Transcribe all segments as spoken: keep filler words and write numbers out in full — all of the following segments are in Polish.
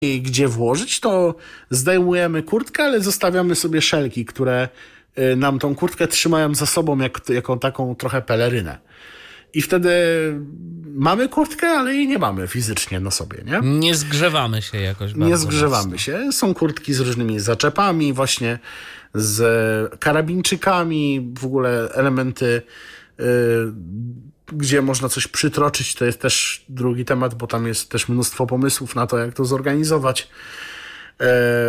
gdzie włożyć, to zdejmujemy kurtkę, ale zostawiamy sobie szelki, które nam tą kurtkę trzymają za sobą jak, jako taką trochę pelerynę. I wtedy mamy kurtkę, ale jej nie mamy fizycznie na sobie, nie? Nie zgrzewamy się jakoś bardzo Nie zgrzewamy mocno. się. Są kurtki z różnymi zaczepami, właśnie z karabinczykami, w ogóle elementy, yy, gdzie można coś przytroczyć. To jest też drugi temat, bo tam jest też mnóstwo pomysłów na to, jak to zorganizować. Yy,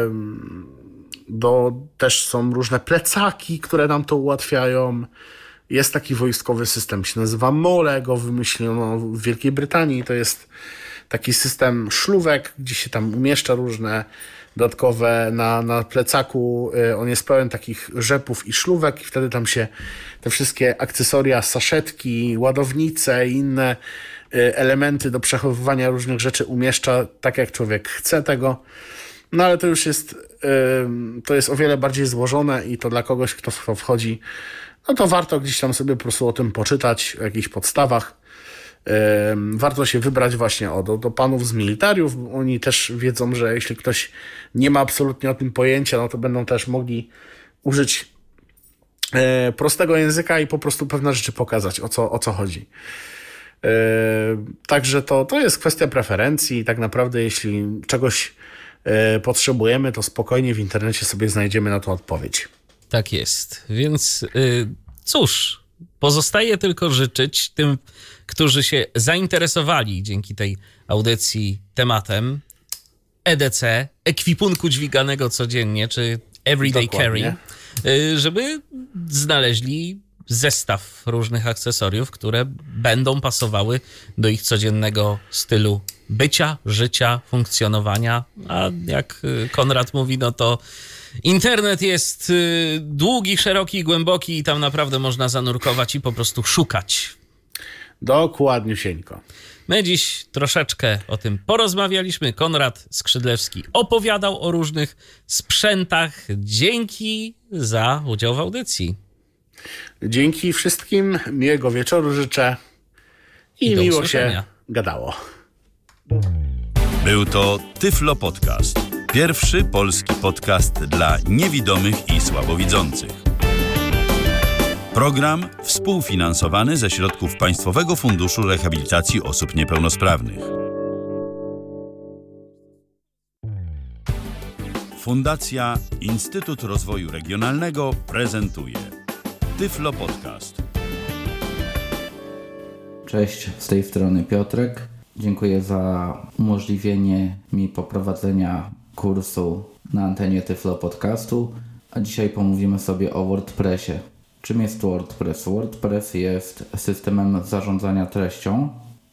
do, też są różne plecaki, które nam to ułatwiają. Jest taki wojskowy system, się nazywa MOLE, go wymyślono w Wielkiej Brytanii. To jest taki system szlówek, gdzie się tam umieszcza różne dodatkowe na, na plecaku. On jest pełen takich rzepów i szlówek i wtedy tam się te wszystkie akcesoria, saszetki, ładownice i inne elementy do przechowywania różnych rzeczy umieszcza tak, jak człowiek chce tego. No ale to już jest, to jest o wiele bardziej złożone i to dla kogoś, kto w to wchodzi, no to warto gdzieś tam sobie po prostu o tym poczytać, o jakichś podstawach. Warto się wybrać właśnie o, do, do panów z militariów. Oni też wiedzą, że jeśli ktoś nie ma absolutnie o tym pojęcia, no to będą też mogli użyć e, prostego języka i po prostu pewne rzeczy pokazać, o co, o co chodzi. E, także to, to jest kwestia preferencji. Tak naprawdę jeśli czegoś e, potrzebujemy, to spokojnie w internecie sobie znajdziemy na to odpowiedź. Tak jest. Więc yy, cóż, pozostaje tylko życzyć tym, którzy się zainteresowali dzięki tej audycji tematem E D C, ekwipunku dźwiganego codziennie, czy everyday Dokładnie. carry, yy, żeby znaleźli zestaw różnych akcesoriów, które będą pasowały do ich codziennego stylu bycia, życia, funkcjonowania. A jak Konrad mówi, no to internet jest y, długi, szeroki, głęboki i tam naprawdę można zanurkować i po prostu szukać. Dokładniusieńko. My dziś troszeczkę o tym porozmawialiśmy. Konrad Skrzydlewski opowiadał o różnych sprzętach. Dzięki za udział w audycji. Dzięki wszystkim, miłego wieczoru życzę i, I do miło usłyszenia. się gadało. Był to Tyflo Podcast. Pierwszy polski podcast dla niewidomych i słabowidzących. Program współfinansowany ze środków Państwowego Funduszu Rehabilitacji Osób Niepełnosprawnych. Fundacja Instytut Rozwoju Regionalnego prezentuje Tyflo Podcast. Cześć, z tej strony Piotrek. Dziękuję za umożliwienie mi poprowadzenia kursu na antenie Tyflo Podcastu, a dzisiaj pomówimy sobie o WordPressie. Czym jest WordPress? WordPress jest systemem zarządzania treścią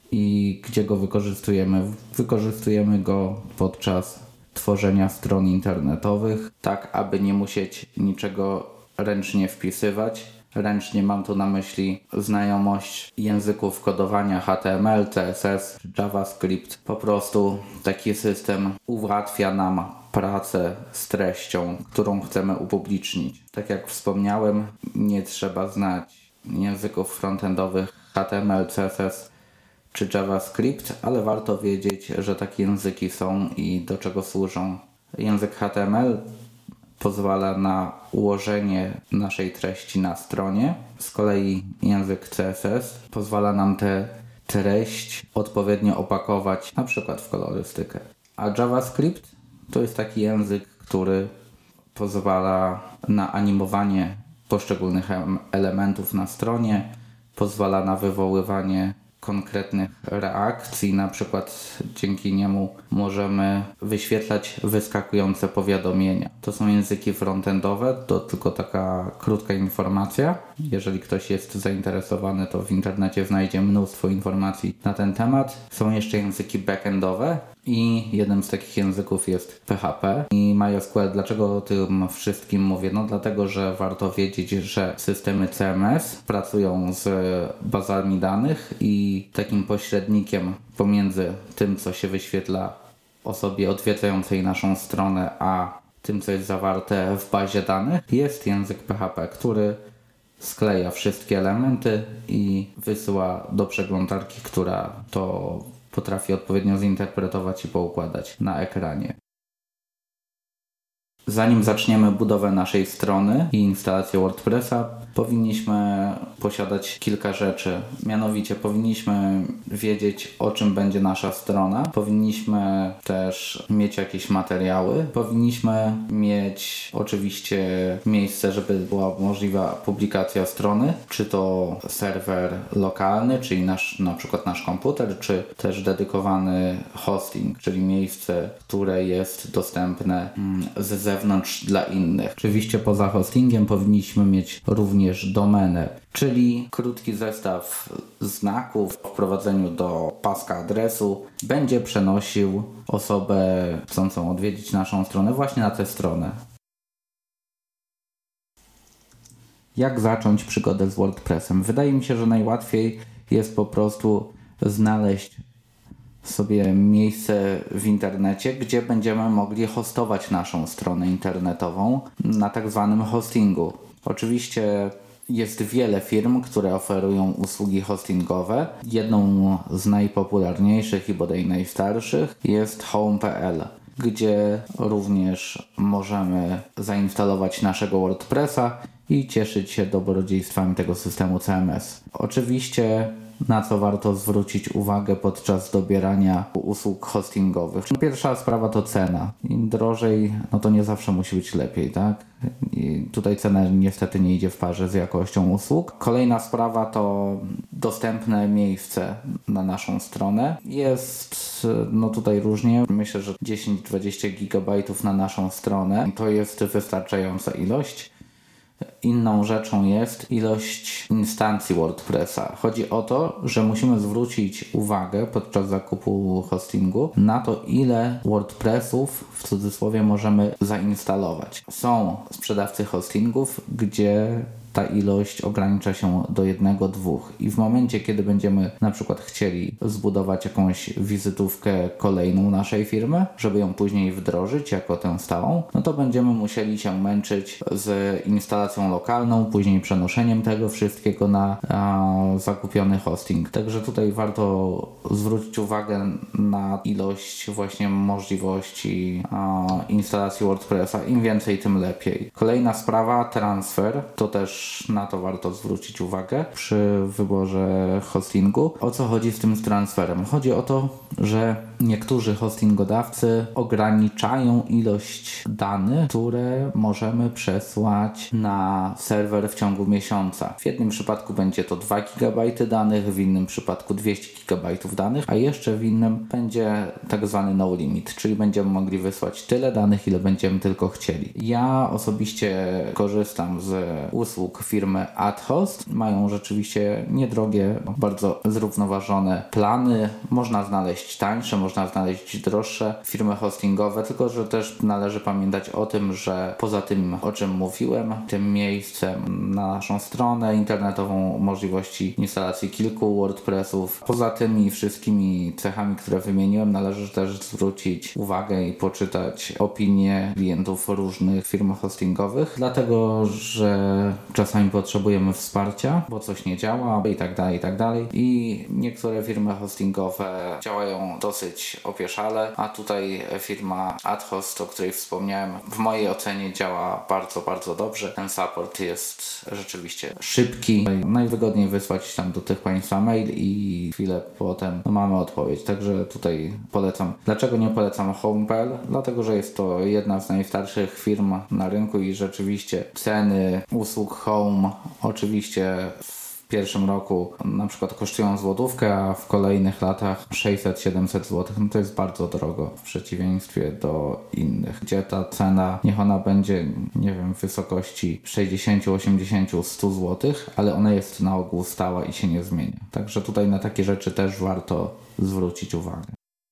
i gdzie go wykorzystujemy? Wykorzystujemy go podczas tworzenia stron internetowych, tak aby nie musieć niczego ręcznie wpisywać. Ręcznie mam tu na myśli znajomość języków kodowania H T M L, C S S, JavaScript. Po prostu taki system ułatwia nam pracę z treścią, którą chcemy upublicznić. Tak jak wspomniałem, nie trzeba znać języków frontendowych H T M L, C S S czy JavaScript, ale warto wiedzieć, że takie języki są i do czego służą. Język H T M L pozwala na ułożenie naszej treści na stronie. Z kolei język C S S pozwala nam tę treść odpowiednio opakować, na przykład w kolorystykę. A JavaScript to jest taki język, który pozwala na animowanie poszczególnych elementów na stronie, pozwala na wywoływanie konkretnych reakcji, na przykład dzięki niemu możemy wyświetlać wyskakujące powiadomienia. To są języki frontendowe, to tylko taka krótka informacja. Jeżeli ktoś jest zainteresowany, to w internecie znajdzie mnóstwo informacji na ten temat. Są jeszcze języki backendowe i jednym z takich języków jest P H P i MySQL. Dlaczego o tym wszystkim mówię? No dlatego, że warto wiedzieć, że systemy C M S pracują z bazami danych i takim pośrednikiem pomiędzy tym, co się wyświetla osobie odwiedzającej naszą stronę, a tym, co jest zawarte w bazie danych, jest język P H P, który skleja wszystkie elementy i wysyła do przeglądarki, która to potrafi odpowiednio zinterpretować i poukładać na ekranie. Zanim zaczniemy budowę naszej strony i instalację WordPressa, powinniśmy posiadać kilka rzeczy. Mianowicie powinniśmy wiedzieć, o czym będzie nasza strona. Powinniśmy też mieć jakieś materiały. Powinniśmy mieć oczywiście miejsce, żeby była możliwa publikacja strony. Czy to serwer lokalny, czyli nasz, na przykład nasz komputer, czy też dedykowany hosting, czyli miejsce, które jest dostępne z zewnątrz dla innych. Oczywiście poza hostingiem powinniśmy mieć również domenę, czyli krótki zestaw znaków w wprowadzeniu do paska adresu będzie przenosił osobę chcącą odwiedzić naszą stronę właśnie na tę stronę. Jak zacząć przygodę z WordPressem? Wydaje mi się, że najłatwiej jest po prostu znaleźć sobie miejsce w internecie, gdzie będziemy mogli hostować naszą stronę internetową na tak zwanym hostingu. Oczywiście jest wiele firm, które oferują usługi hostingowe. Jedną z najpopularniejszych i bodaj najstarszych jest home kropka p l, gdzie również możemy zainstalować naszego WordPressa i cieszyć się dobrodziejstwami tego systemu C M S. Oczywiście na co warto zwrócić uwagę podczas dobierania usług hostingowych. Pierwsza sprawa to cena. Im drożej, no to nie zawsze musi być lepiej, tak? I tutaj cena niestety nie idzie w parze z jakością usług. Kolejna sprawa to dostępne miejsce na naszą stronę. Jest no tutaj różnie. Myślę, że dziesięć do dwudziestu gigabajtów na naszą stronę to jest wystarczająca ilość. Inną rzeczą jest ilość instancji WordPressa. Chodzi o to, że musimy zwrócić uwagę podczas zakupu hostingu na to, ile WordPressów w cudzysłowie możemy zainstalować. Są sprzedawcy hostingów, gdzie ta ilość ogranicza się do jednego, dwóch i w momencie, kiedy będziemy na przykład chcieli zbudować jakąś wizytówkę kolejną naszej firmy, żeby ją później wdrożyć jako tę stałą, no to będziemy musieli się męczyć z instalacją lokalną, później przenoszeniem tego wszystkiego na a, zakupiony hosting. Także tutaj warto zwrócić uwagę na ilość właśnie możliwości a, instalacji WordPressa. Im więcej, tym lepiej. Kolejna sprawa, transfer. To też na to warto zwrócić uwagę przy wyborze hostingu. O co chodzi z tym transferem? Chodzi o to, że niektórzy hostingodawcy ograniczają ilość danych, które możemy przesłać na serwer w ciągu miesiąca. W jednym przypadku będzie to dwa gigabajty danych, w innym przypadku dwieście gigabajtów danych, a jeszcze w innym będzie tak zwany no limit, czyli będziemy mogli wysłać tyle danych, ile będziemy tylko chcieli. Ja osobiście korzystam z usług firmy AdHost. Mają rzeczywiście niedrogie, bardzo zrównoważone plany. Można znaleźć tańsze, można znaleźć droższe firmy hostingowe, tylko że też należy pamiętać o tym, że poza tym, o czym mówiłem, tym miejscem na naszą stronę internetową możliwości instalacji kilku WordPressów, poza tymi wszystkimi cechami, które wymieniłem, należy też zwrócić uwagę i poczytać opinie klientów różnych firm hostingowych, dlatego że czasami potrzebujemy wsparcia, bo coś nie działa i tak dalej, i tak dalej. I niektóre firmy hostingowe działają dosyć opieszale, a tutaj firma AdHost, o której wspomniałem, w mojej ocenie działa bardzo, bardzo dobrze. Ten support jest rzeczywiście szybki. Najwygodniej wysłać tam do tych państwa mail i chwilę potem no, mamy odpowiedź. Także tutaj polecam. Dlaczego nie polecam home kropka p l? Dlatego, że jest to jedna z najstarszych firm na rynku i rzeczywiście ceny usług Home oczywiście w pierwszym roku na przykład kosztują złotówkę, a w kolejnych latach sześćset do siedemset złotych. No to jest bardzo drogo w przeciwieństwie do innych, gdzie ta cena, niech ona będzie, nie wiem, w wysokości sześćdziesiąt, osiemdziesiąt, sto złotych, ale ona jest na ogół stała i się nie zmienia. Także tutaj na takie rzeczy też warto zwrócić uwagę.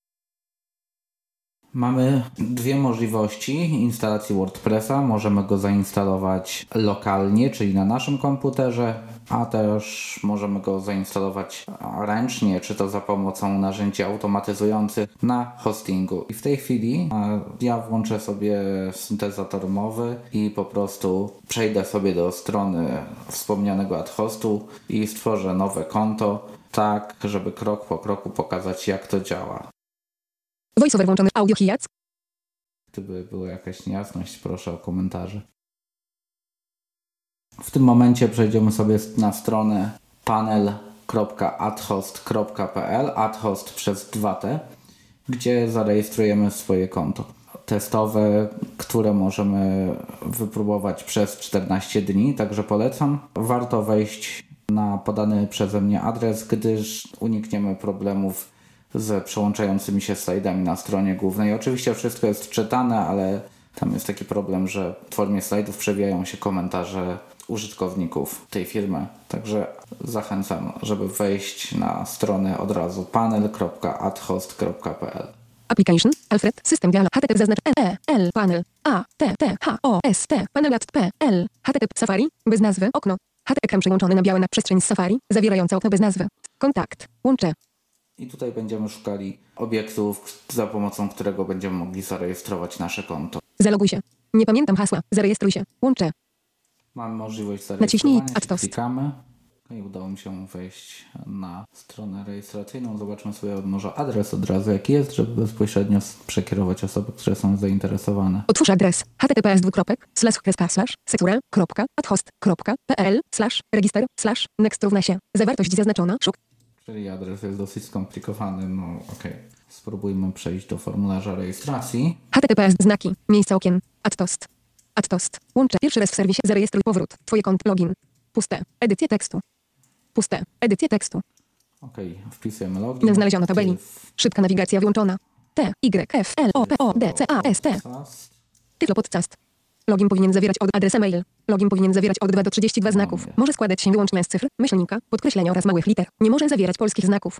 Mamy dwie możliwości instalacji WordPressa. Możemy go zainstalować lokalnie, czyli na naszym komputerze, a też możemy go zainstalować ręcznie, czy to za pomocą narzędzi automatyzujących na hostingu. I w tej chwili ja włączę sobie syntezator mowy i po prostu przejdę sobie do strony wspomnianego AdHostu i stworzę nowe konto. tak, żeby krok po kroku pokazać, jak to działa. VoiceOver włączony. Audio hijac. Gdyby była jakaś niejasność, proszę o komentarze. W tym momencie przejdziemy sobie na stronę panel kropka adhost kropka p l, adhost przez dwa t, gdzie zarejestrujemy swoje konto testowe, które możemy wypróbować przez czternaście dni, także polecam. Warto wejść na podany przeze mnie adres, gdyż unikniemy problemów z przełączającymi się slajdami na stronie głównej. Oczywiście wszystko jest czytane, ale tam jest taki problem, że w formie slajdów przewijają się komentarze użytkowników tej firmy. Także zachęcam, żeby wejść na stronę od razu panel kropka adhost kropka p l. Application, Alfred, system dialog, http zaznacz E, L, panel, A, T, T, H, O, S, T, panel at P, L, http Safari, bez nazwy, okno, H T ekran przełączony na białe na przestrzeń z Safari, zawierająca okno bez nazwy, kontakt, łącze. I tutaj będziemy szukali obiektów, za pomocą którego będziemy mogli zarejestrować nasze konto. Zaloguj się. Nie pamiętam hasła. Zarejestruj się. Łącze. Mamy możliwość Naciśnij zarejestrowania się, Add to. klikamy i udało mi się wejść na stronę rejestracyjną. Zobaczmy sobie może adres od razu jaki jest, żeby bezpośrednio przekierować osoby, które są zainteresowane. Otwórz adres https dwukropek slash kreska slash secure kropka adhost kropka pl slash register slash next równa się. Zawartość zaznaczona. Szuk. Czyli adres jest dosyć skomplikowany, no okej. Okay. Spróbujmy przejść do formularza rejestracji. https znaki. Miejsce okien. Adtost. Adtost. Łącze. Pierwszy raz w serwisie. Zarejestruj powrót. Twoje konto. Login. Puste. Edycja tekstu. Puste. Edycja tekstu. Okej, okay. Wpisujemy login. Znaleziono tabeli. Szybka nawigacja włączona. T, Y, F, L, O, P, O, D, C, A, S, T. Tyflo podcast. Login powinien zawierać od adres e-mail. Login powinien zawierać od dwa do trzydziestu dwóch znaków. Może składać się wyłącznie z cyfr, myślnika, podkreślenia oraz małych liter. Nie może zawierać polskich znaków.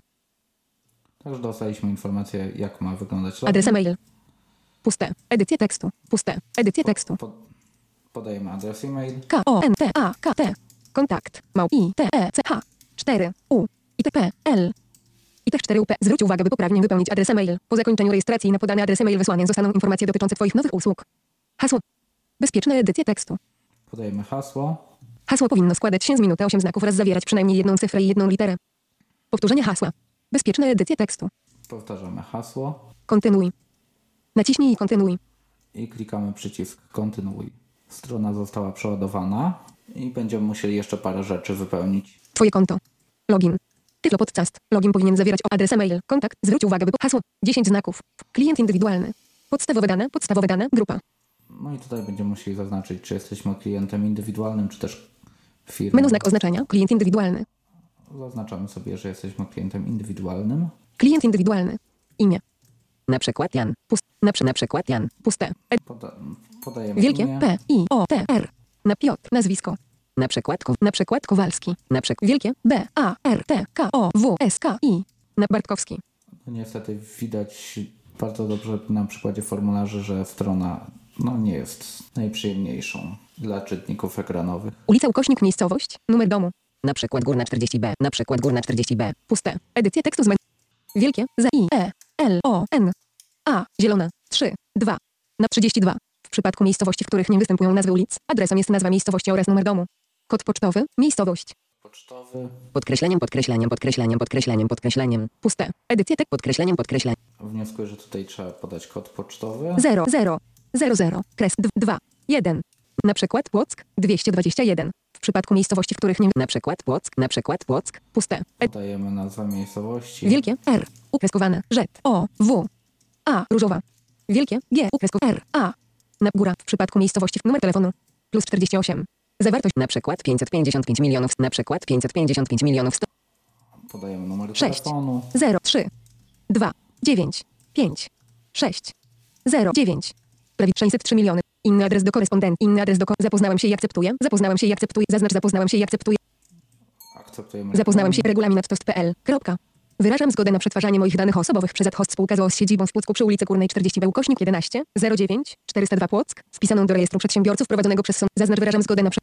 Także dostaliśmy informację, jak ma wyglądać login. Adres e-mail. Puste. Edycja tekstu. Puste. Edycja tekstu. Pod, podajemy adres e-mail. K, O, N, T, A, K, T. Kontakt. Mał, I, T, E, C, H. cztery, U. I, T, P, L. I T cztery U P. Zwróć uwagę, by poprawnie wypełnić adres e-mail. Po zakończeniu rejestracji na podany adres e-mail wysłane zostaną informacje dotyczące Twoich nowych usług. Hasło. Bezpieczna edycja tekstu. Podajemy hasło. Hasło powinno składać się z minuty osiem znaków oraz zawierać przynajmniej jedną cyfrę i jedną literę. Powtórzenie hasła. Bezpieczna edycja tekstu. Powtarzamy hasło. Kontynuuj. Naciśnij kontynuuj. I klikamy przycisk kontynuuj. Strona została przeładowana i będziemy musieli jeszcze parę rzeczy wypełnić. Twoje konto. Login. Tyflo podcast. Login powinien zawierać adres e-mail. Kontakt. Zwróć uwagę, by hasło. dziesięć znaków. Klient indywidualny. Podstawowe dane. Podstawowe dane. Grupa. No i tutaj będziemy musieli zaznaczyć, czy jesteśmy klientem indywidualnym, czy też firmą. Menu znak oznaczenia. Klient indywidualny. Zaznaczamy sobie, że jesteśmy klientem indywidualnym. Klient indywidualny. Imię. Na przykład Jan. Pust. Na, przy, na przykład Jan. Puste. Ed. Poda podajemy Wielkie imię. P, I, O, T, R. Na Piotr. Nazwisko. Na przykład, na przykład Kowalski. Na przykład wielkie B, A, R, T, K, O, W, S, K, I. Na Bartkowski. No niestety widać bardzo dobrze na przykładzie formularzy, że strona no, nie jest najprzyjemniejszą dla czytników ekranowych. Ulica Ukośnik miejscowość. Numer domu. Na przykład Górna czterdzieści B. Na przykład Górna czterdzieści B. Puste. Edycja tekstu z men- Wielkie Z, I, E, L, O, N. A. Zielone. trzy, dwa. Na trzydzieści dwa. W przypadku miejscowości, w których nie występują nazwy ulic, adresem jest nazwa miejscowości oraz numer domu. Kod pocztowy. Miejscowość. Pocztowy. Podkreśleniem, podkreśleniem, podkreśleniem, podkreśleniem, podkreśleniem. Puste. Edycja tekstu. Podkreśleniem, podkreśleniem. Wnioskuję, że tutaj trzeba podać kod pocztowy. zero, zero, zero, zero. Kres dwa, jeden. Na przykład Płock. dwieście dwadzieścia jeden. W przypadku miejscowości, w których nie... Na przykład Płock. Na przykład Płock. Puste. Ed- Podajemy nazwę miejscowości. Wielkie R. Ukreskowane. Rzet. O. W. A. Różowa. Wielkie G. Ukreskowane. R. A. Na góra. W przypadku miejscowości. Numer telefonu. Plus czterdzieści osiem. Zawartość. Na przykład pięćset pięćdziesiąt pięć milionów. Na przykład pięćset pięćdziesiąt pięć milionów sto. Podajemy numer sześć, telefonu. zero, trzy, dwa, dziewięć, pięć, sześć, zero, dziewięć. Prawie sześćset trzy miliony. Inny adres do korespondenta. Inny adres do ko- Zapoznałem się i akceptuję. Zapoznałem się i akceptuję. Zaznacz zapoznałem się i akceptuję. Akceptujemy. Zapoznałem się regulamin adtost kropka p l. Kropka. Wyrażam zgodę na przetwarzanie moich danych osobowych przez Adhost spółka z o o z siedzibą w Płocku przy ulicy Górnej czterdzieści B ukośnik jedenaście zero dziewięć czterysta dwa Płock, wpisaną do rejestru przedsiębiorców prowadzonego przez sąd. Zaznacz wyrażam zgodę na prze-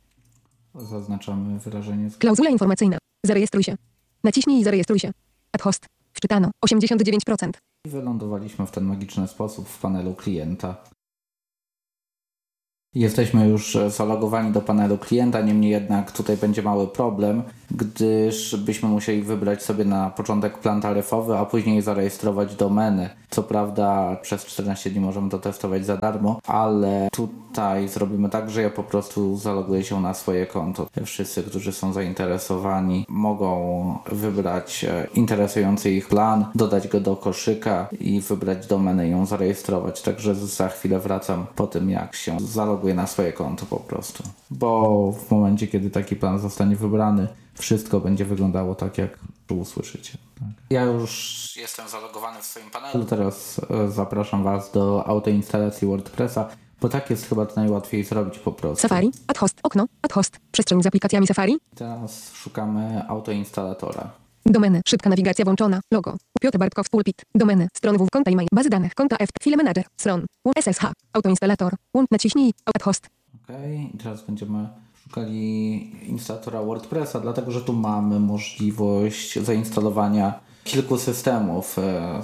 Zaznaczamy wyrażenie zgody. Klauzula informacyjna. Zarejestruj się. Naciśnij i zarejestruj się. Adhost. Wczytano. osiemdziesiąt dziewięć procent. I wylądowaliśmy w ten magiczny sposób w panelu klienta. Jesteśmy już zalogowani do panelu klienta, niemniej jednak tutaj będzie mały problem, gdyż byśmy musieli wybrać sobie na początek plan taryfowy, a później zarejestrować domeny. Co prawda przez czternaście dni możemy to testować za darmo, ale tutaj zrobimy tak, że ja po prostu zaloguję się na swoje konto. Wszyscy, którzy są zainteresowani, mogą wybrać interesujący ich plan, dodać go do koszyka i wybrać domenę i ją zarejestrować. Także za chwilę wracam po tym, jak się zaloguję na swoje konto po prostu. Bo w momencie, kiedy taki plan zostanie wybrany, wszystko będzie wyglądało tak, jak usłyszycie. Tak. Ja już jestem zalogowany w swoim panelu. Teraz zapraszam Was do autoinstalacji WordPressa, bo tak jest chyba to najłatwiej zrobić po prostu. Safari, adhost, okno, adhost, przestrzeń z aplikacjami Safari. Teraz szukamy autoinstalatora. Domeny, szybka nawigacja włączona, logo, Piotr Bartkow, pulpit, domeny, strony www, konta e-mail, bazy danych, konta F, file manager, stron, S S H, autoinstalator, łącz, naciśnij, adhost. Okej, okay. I teraz będziemy szukali instalatora WordPressa, dlatego że tu mamy możliwość zainstalowania kilku systemów.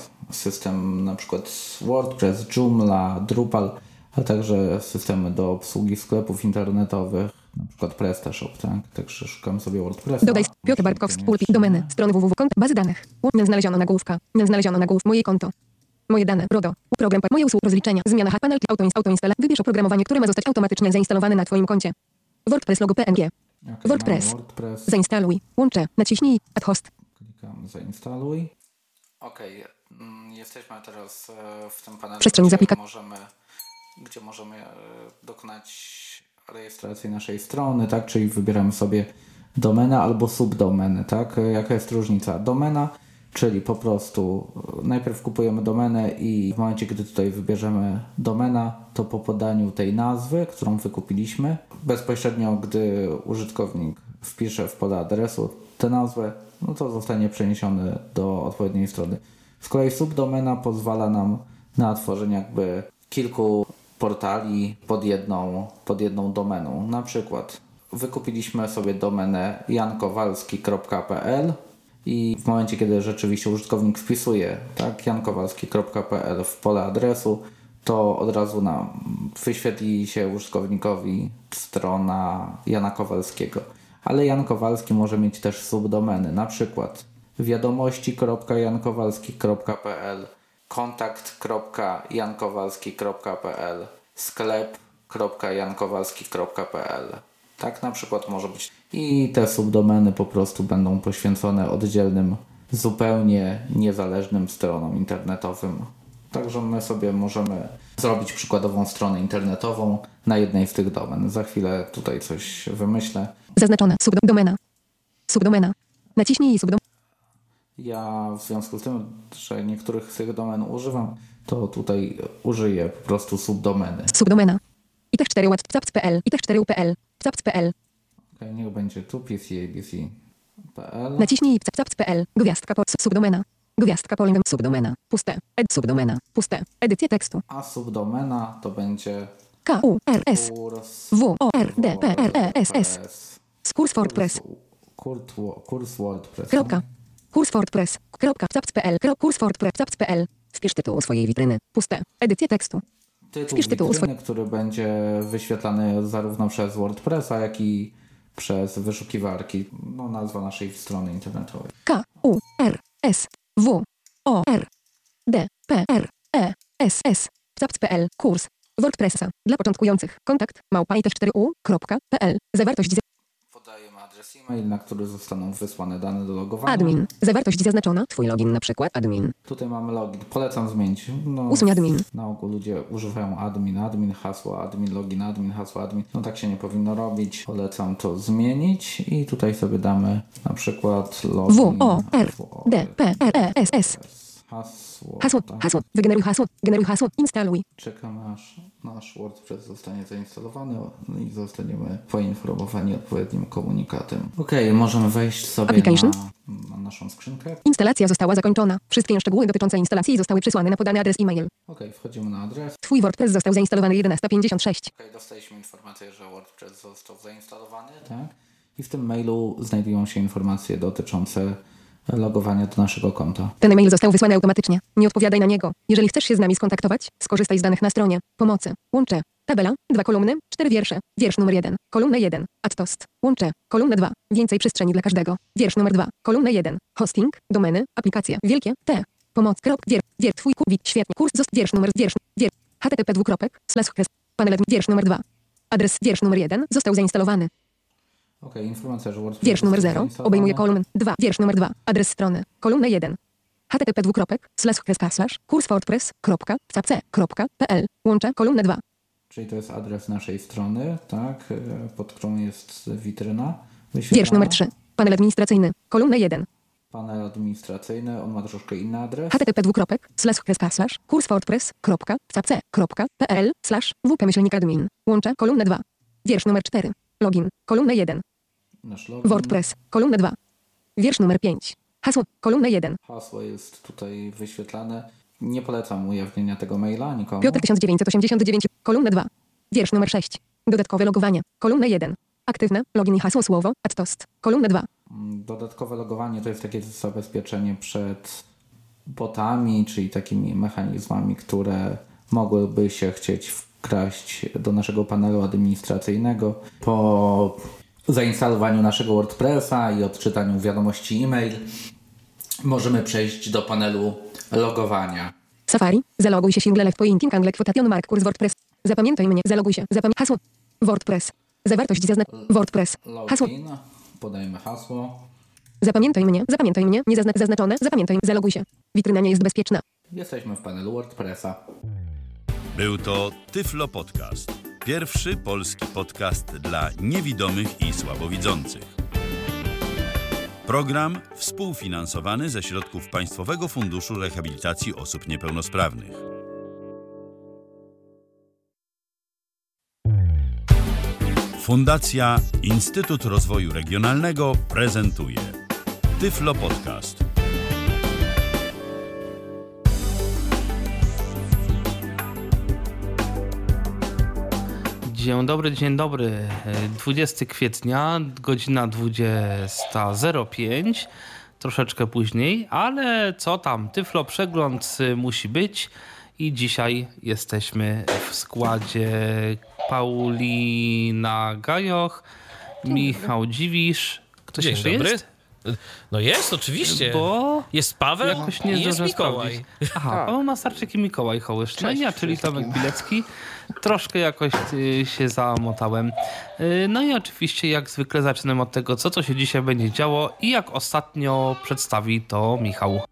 System na przykład WordPress, Joomla, Drupal, a także systemy do obsługi sklepów internetowych, na przykład PrestaShop, tak? Także szukam sobie WordPressa. Dodaj Piotr Bartkow, pulpit, domeny, strony www, konta, bazy danych, nie znaleziono nagłówka, nie znaleziono nagłów, moje konto. Moje dane, RODO, program, moje usługi, rozliczenia, zmiana panel, autoinstala, wybierz oprogramowanie, które ma zostać automatycznie zainstalowane na Twoim koncie. WordPress logo P N G. Okay, WordPress. WordPress. Zainstaluj. Łączę. Naciśnij. Add host. Klikam zainstaluj. Okej. Okay. Jesteśmy teraz w tym panelu, Przestrzeń gdzie, zaplika- możemy, gdzie możemy dokonać rejestracji naszej strony, tak? Czyli wybieramy sobie domenę albo subdomenę, tak? Jaka jest różnica? Domena, czyli po prostu najpierw kupujemy domenę i w momencie, kiedy tutaj wybierzemy domena, to po podaniu tej nazwy, którą wykupiliśmy, bezpośrednio gdy użytkownik wpisze w pole adresu tę nazwę, no to zostanie przeniesiony do odpowiedniej strony. Z kolei subdomena pozwala nam na tworzenie jakby kilku portali pod jedną, pod jedną domeną. Na przykład wykupiliśmy sobie domenę jankowalski kropka p l i w momencie, kiedy rzeczywiście użytkownik wpisuje tak, jankowalski kropka p l w pole adresu, to od razu nam wyświetli się użytkownikowi strona Jana Kowalskiego. Ale Jan Kowalski może mieć też subdomeny, na przykład wiadomości kropka jankowalski kropka p l, kontakt kropka jankowalski kropka p l, sklep kropka jankowalski kropka p l. Tak na przykład może być. I te subdomeny po prostu będą poświęcone oddzielnym, zupełnie niezależnym stronom internetowym. Także my sobie możemy zrobić przykładową stronę internetową na jednej z tych domen. Za chwilę tutaj coś wymyślę. Zaznaczone. Subdomena. Subdomena. Naciśnij subdom. Ja w związku z tym, że niektórych z tych domen używam, to tutaj użyję po prostu subdomeny. Subdomena. I T cztery ład pcaps kropka p l. I T cztery u kropka p l. pcaps kropka p l. Okej, okay, niech będzie tu P C A B C kropka p l. Naciśnij pcaps kropka p l. Gwiazdka po subdomena. Gwiazdka polem subdomena. Puste. Ed subdomena. Puste. Edycja tekstu. A subdomena to będzie K U R S kurs W O R D P R E S S. Kurs WordPress. Kurs, kurs WordPress. Kropka. Kurs WordPress. Kropka. pcaps kropka p l. Kurs WordPress. pcaps kropka p l. Wpisz tytuł swojej witryny. Puste. Edycja tekstu. Tytuł Wpisz tytuł witryny, który będzie wyświetlany zarówno przez WordPressa, jak i przez wyszukiwarki. No, nazwa naszej strony internetowej. K U R S W O R D P R E S S. pcaps kropka p l. Kurs WordPressa. Dla początkujących. Kontakt małpa i T cztery u kropka p l. Zawartość Podajemy adres e-mail, na który zostaną wysłane dane do logowania. admin. Zawartość zaznaczona. Twój login na przykład admin. Tutaj mamy login. Polecam zmienić. No, Usuń admin. Na ogół ludzie używają admin, admin, hasło admin, login, admin, hasło admin. No tak się nie powinno robić. Polecam to zmienić i tutaj sobie damy na przykład login. W O R D P R E S S. Hasło. Hasło. Tak. Hasło. Wygeneruj hasło. Generuj hasło. Instaluj. Czekam aż nasz WordPress zostanie zainstalowany i zostaniemy poinformowani odpowiednim komunikatem. Okej, okay, możemy wejść sobie na, na naszą skrzynkę. Instalacja została zakończona. Wszystkie szczegóły dotyczące instalacji zostały przesłane na podany adres e-mail. Okej, okay, wchodzimy na adres. Twój WordPress został zainstalowany jedenasta pięćdziesiąt sześć. Okej, okay, dostaliśmy informację, że WordPress został zainstalowany, tak? I w tym mailu znajdują się informacje dotyczące logowania do naszego konta. Ten e-mail został wysłany automatycznie. Nie odpowiadaj na niego. Jeżeli chcesz się z nami skontaktować, skorzystaj z danych na stronie pomocy. Łącze. Tabela, dwa kolumny, cztery wiersze. Wiersz numer jeden. Kolumna jeden. Add toast. Łącze. Kolumna dwa. Więcej przestrzeni dla każdego. Wiersz numer dwa. Kolumna jeden. Hosting, domeny, aplikacje. Wielkie T. Pomoc. Krop. Wier. Wier. Twój ku. Wid. Świetnie. Kurs. Zost. Wiersz numer. Wiersz. Wier. http dwukropek. Slash quest. Panel. Wiersz numer dwa. Adres. Wiersz numer jeden. Został zainstalowany. Ok, informacja, że WordPress Wiersz numer zero. zainstalowany. Obejmuje kolumnę dwa. Wiersz numer dwa. Adres strony. Kolumna jeden. http dwukropek. Slash quest. Slash. Kurs WordPress. Kropka. c kropka p l. Łącze. Kolumna dwa. Czyli to jest adres naszej strony, tak, pod którą jest witryna wyświetlana. Wiersz numer trzy. Panel administracyjny. Kolumna jeden. Panel administracyjny, on ma troszkę inny adres. http dwukropek. Slash quest. Slash. Kurs WordPress. Kropka. c kropka p l. Slash. wp myślnik admin. Łącze. Kolumna dwa. Wiersz numer cztery. Login. Kolumna jeden. Nasz login. WordPress. Kolumna dwa. Wiersz numer pięć. Hasło. Kolumna jeden. Hasło jest tutaj wyświetlane. Nie polecam ujawnienia tego maila nikomu. Piotr tysiąc dziewięćset osiemdziesiąt dziewięć. Kolumna dwa. Wiersz numer sześć. Dodatkowe logowanie. Kolumna jeden. Aktywne. Login i hasło słowo. Add toast. Kolumna dwa. Dodatkowe logowanie to jest takie zabezpieczenie przed botami, czyli takimi mechanizmami, które mogłyby się chcieć wkraść do naszego panelu administracyjnego. Po zainstalowaniu naszego WordPressa i odczytaniu wiadomości e-mail możemy przejść do panelu logowania. Safari. Zaloguj się single left pointing angle quotation mark kurs WordPress. Zapamiętaj mnie. Zaloguj się. Zapamiętaj hasło. WordPress. Zawartość zazna... WordPress. Hasło. Login. Podajmy hasło. Zapamiętaj mnie. Zapamiętaj mnie. Nie zazna... zaznaczone. Zapamiętaj. Zaloguj się. Witryna nie jest bezpieczna. Jesteśmy w panelu WordPressa. Był to Tyflo Podcast. Pierwszy polski podcast dla niewidomych i słabowidzących. Program współfinansowany ze środków Państwowego Funduszu Rehabilitacji Osób Niepełnosprawnych. Fundacja Instytut Rozwoju Regionalnego prezentuje Tyflo Podcast. Dzień dobry, dzień dobry. dwudziestego kwietnia, godzina dwudziesta zero pięć, troszeczkę później, ale co tam, Tyflo Przegląd musi być i dzisiaj jesteśmy w składzie Paulina Gajoch, Michał Dziwisz. Ktoś Dzień jeszcze dobry. jest? No jest, oczywiście. Bo Jest Paweł jakoś nie i jest zdążyłem Mikołaj. sprawdzić. Aha, Paweł Masarczyk i Mikołaj Hołysz. No i ja, czyli Tomek Bilecki. Troszkę jakoś y, się zamotałem. Y, no i oczywiście jak zwykle zaczynam od tego, co to się dzisiaj będzie działo i jak ostatnio przedstawi to Michał.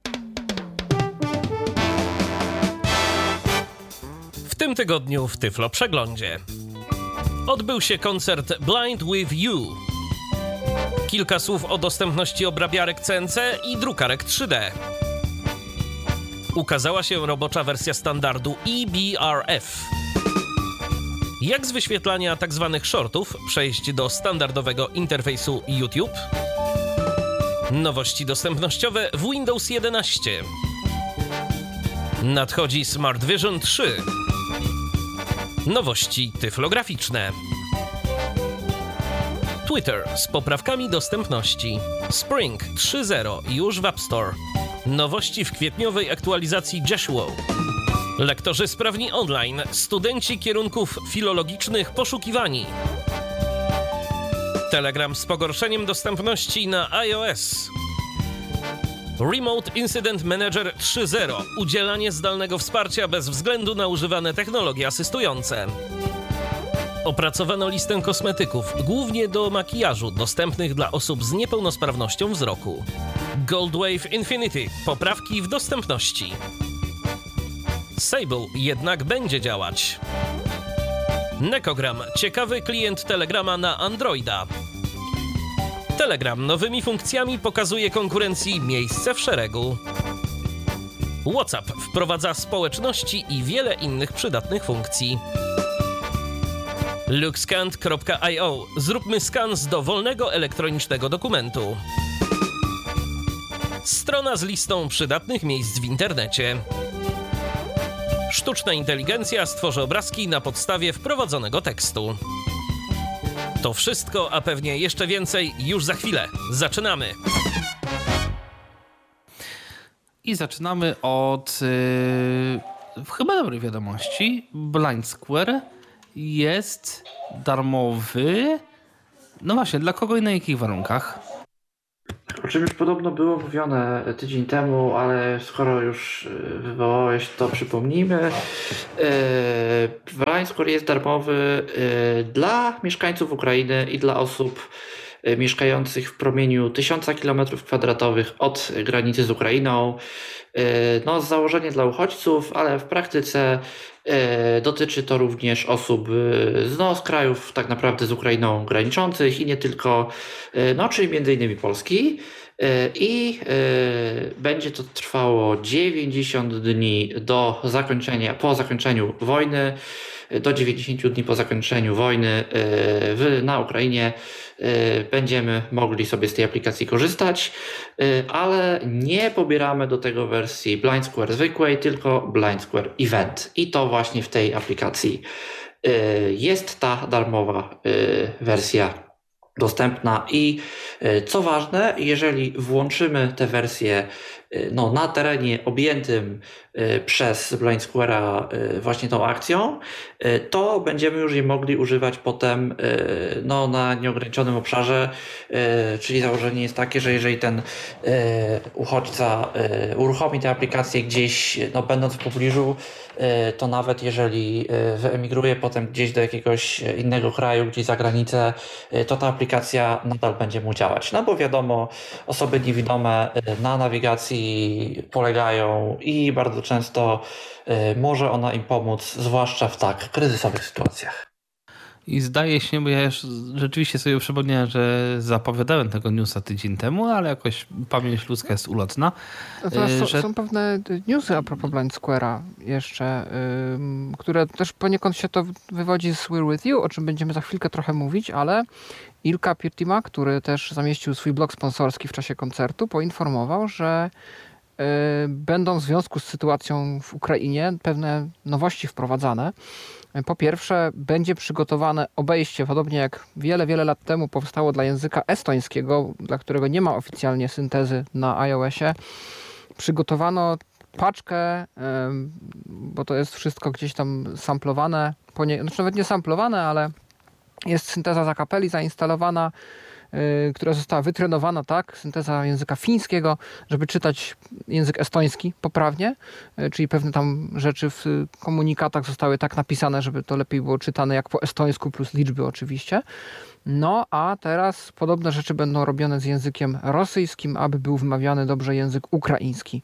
W tym tygodniu w Tyflo Przeglądzie odbył się koncert Blind With You. Kilka słów o dostępności obrabiarek C N C i drukarek trzy D. Ukazała się robocza wersja standardu E B R F. Jak z wyświetlania tzw. shortów przejść do standardowego interfejsu YouTube? Nowości dostępnościowe w Windows jedenaście. Nadchodzi Smart Vision trzy. Nowości tyflograficzne. Twitter z poprawkami dostępności. Spring trzy zero już w App Store. Nowości w kwietniowej aktualizacji Joshua. Lektorzy sprawni online, studenci kierunków filologicznych poszukiwani. Telegram z pogorszeniem dostępności na iOS. Remote Incident Manager trzy zero. Udzielanie zdalnego wsparcia bez względu na używane technologie asystujące. Opracowano listę kosmetyków, głównie do makijażu, dostępnych dla osób z niepełnosprawnością wzroku. Goldwave Infinity. Poprawki w dostępności. Sable jednak będzie działać. Nekogram. Ciekawy klient Telegrama na Androida. Telegram nowymi funkcjami pokazuje konkurencji miejsce w szeregu. WhatsApp wprowadza społeczności i wiele innych przydatnych funkcji. Luxscan kropka i o. Zróbmy skan z dowolnego elektronicznego dokumentu. Strona z listą przydatnych miejsc w internecie. Sztuczna inteligencja stworzy obrazki na podstawie wprowadzonego tekstu. To wszystko, a pewnie jeszcze więcej już za chwilę. Zaczynamy! I zaczynamy od yy, chyba dobrej wiadomości. Blind Square jest darmowy. No właśnie, dla kogo i na jakich warunkach? O czym już podobno było mówione tydzień temu, ale skoro już wywołałeś, to przypomnijmy. Blind jest darmowy dla mieszkańców Ukrainy i dla osób mieszkających w promieniu tysiąca kilometrów kwadratowych od granicy z Ukrainą. No, założenie dla uchodźców, ale w praktyce dotyczy to również osób no, z krajów tak naprawdę z Ukrainą graniczących i nie tylko, no, czyli między innymi Polski. I będzie to trwało dziewięćdziesiąt dni do zakończenia, po zakończeniu wojny, do dziewięćdziesięciu dni po zakończeniu wojny w, na Ukrainie będziemy mogli sobie z tej aplikacji korzystać, ale nie pobieramy do tego wersji Blind Square zwykłej, tylko Blind Square Event. I to właśnie w tej aplikacji jest ta darmowa wersja dostępna i co ważne, jeżeli włączymy tę wersję no, na terenie objętym przez Blind Square'a właśnie tą akcją, to będziemy już jej mogli używać potem no, na nieograniczonym obszarze, czyli założenie jest takie, że jeżeli ten uchodźca uruchomi tę aplikację gdzieś, no, będąc w pobliżu, to nawet jeżeli wyemigruje potem gdzieś do jakiegoś innego kraju, gdzieś za granicę, to ta aplikacja nadal będzie mu działać. No bo wiadomo, osoby niewidome na nawigacji polegają i bardzo często może ona im pomóc, zwłaszcza w tak kryzysowych sytuacjach. I zdaje się, bo ja już rzeczywiście sobie przypomniałem, że zapowiadałem tego newsa tydzień temu, ale jakoś pamięć ludzka jest ulotna. Natomiast są, że... są pewne newsy a propos Blind Square'a jeszcze, ym, które też poniekąd się to wywodzi z We're With You, o czym będziemy za chwilkę trochę mówić, ale Ilka Piurtima, który też zamieścił swój blog sponsorski w czasie koncertu, poinformował, że y, będą w związku z sytuacją w Ukrainie pewne nowości wprowadzane. Po pierwsze, będzie przygotowane obejście, podobnie jak wiele, wiele lat temu powstało dla języka estońskiego, dla którego nie ma oficjalnie syntezy na iOSie. Przygotowano paczkę, bo to jest wszystko gdzieś tam samplowane, znaczy nawet nie samplowane, ale jest synteza z a cappelli zainstalowana, która została wytrenowana, tak, synteza języka fińskiego, żeby czytać język estoński poprawnie, czyli pewne tam rzeczy w komunikatach zostały tak napisane, żeby to lepiej było czytane jak po estońsku, plus liczby oczywiście. No a teraz podobne rzeczy będą robione z językiem rosyjskim, aby był wymawiany dobrze język ukraiński.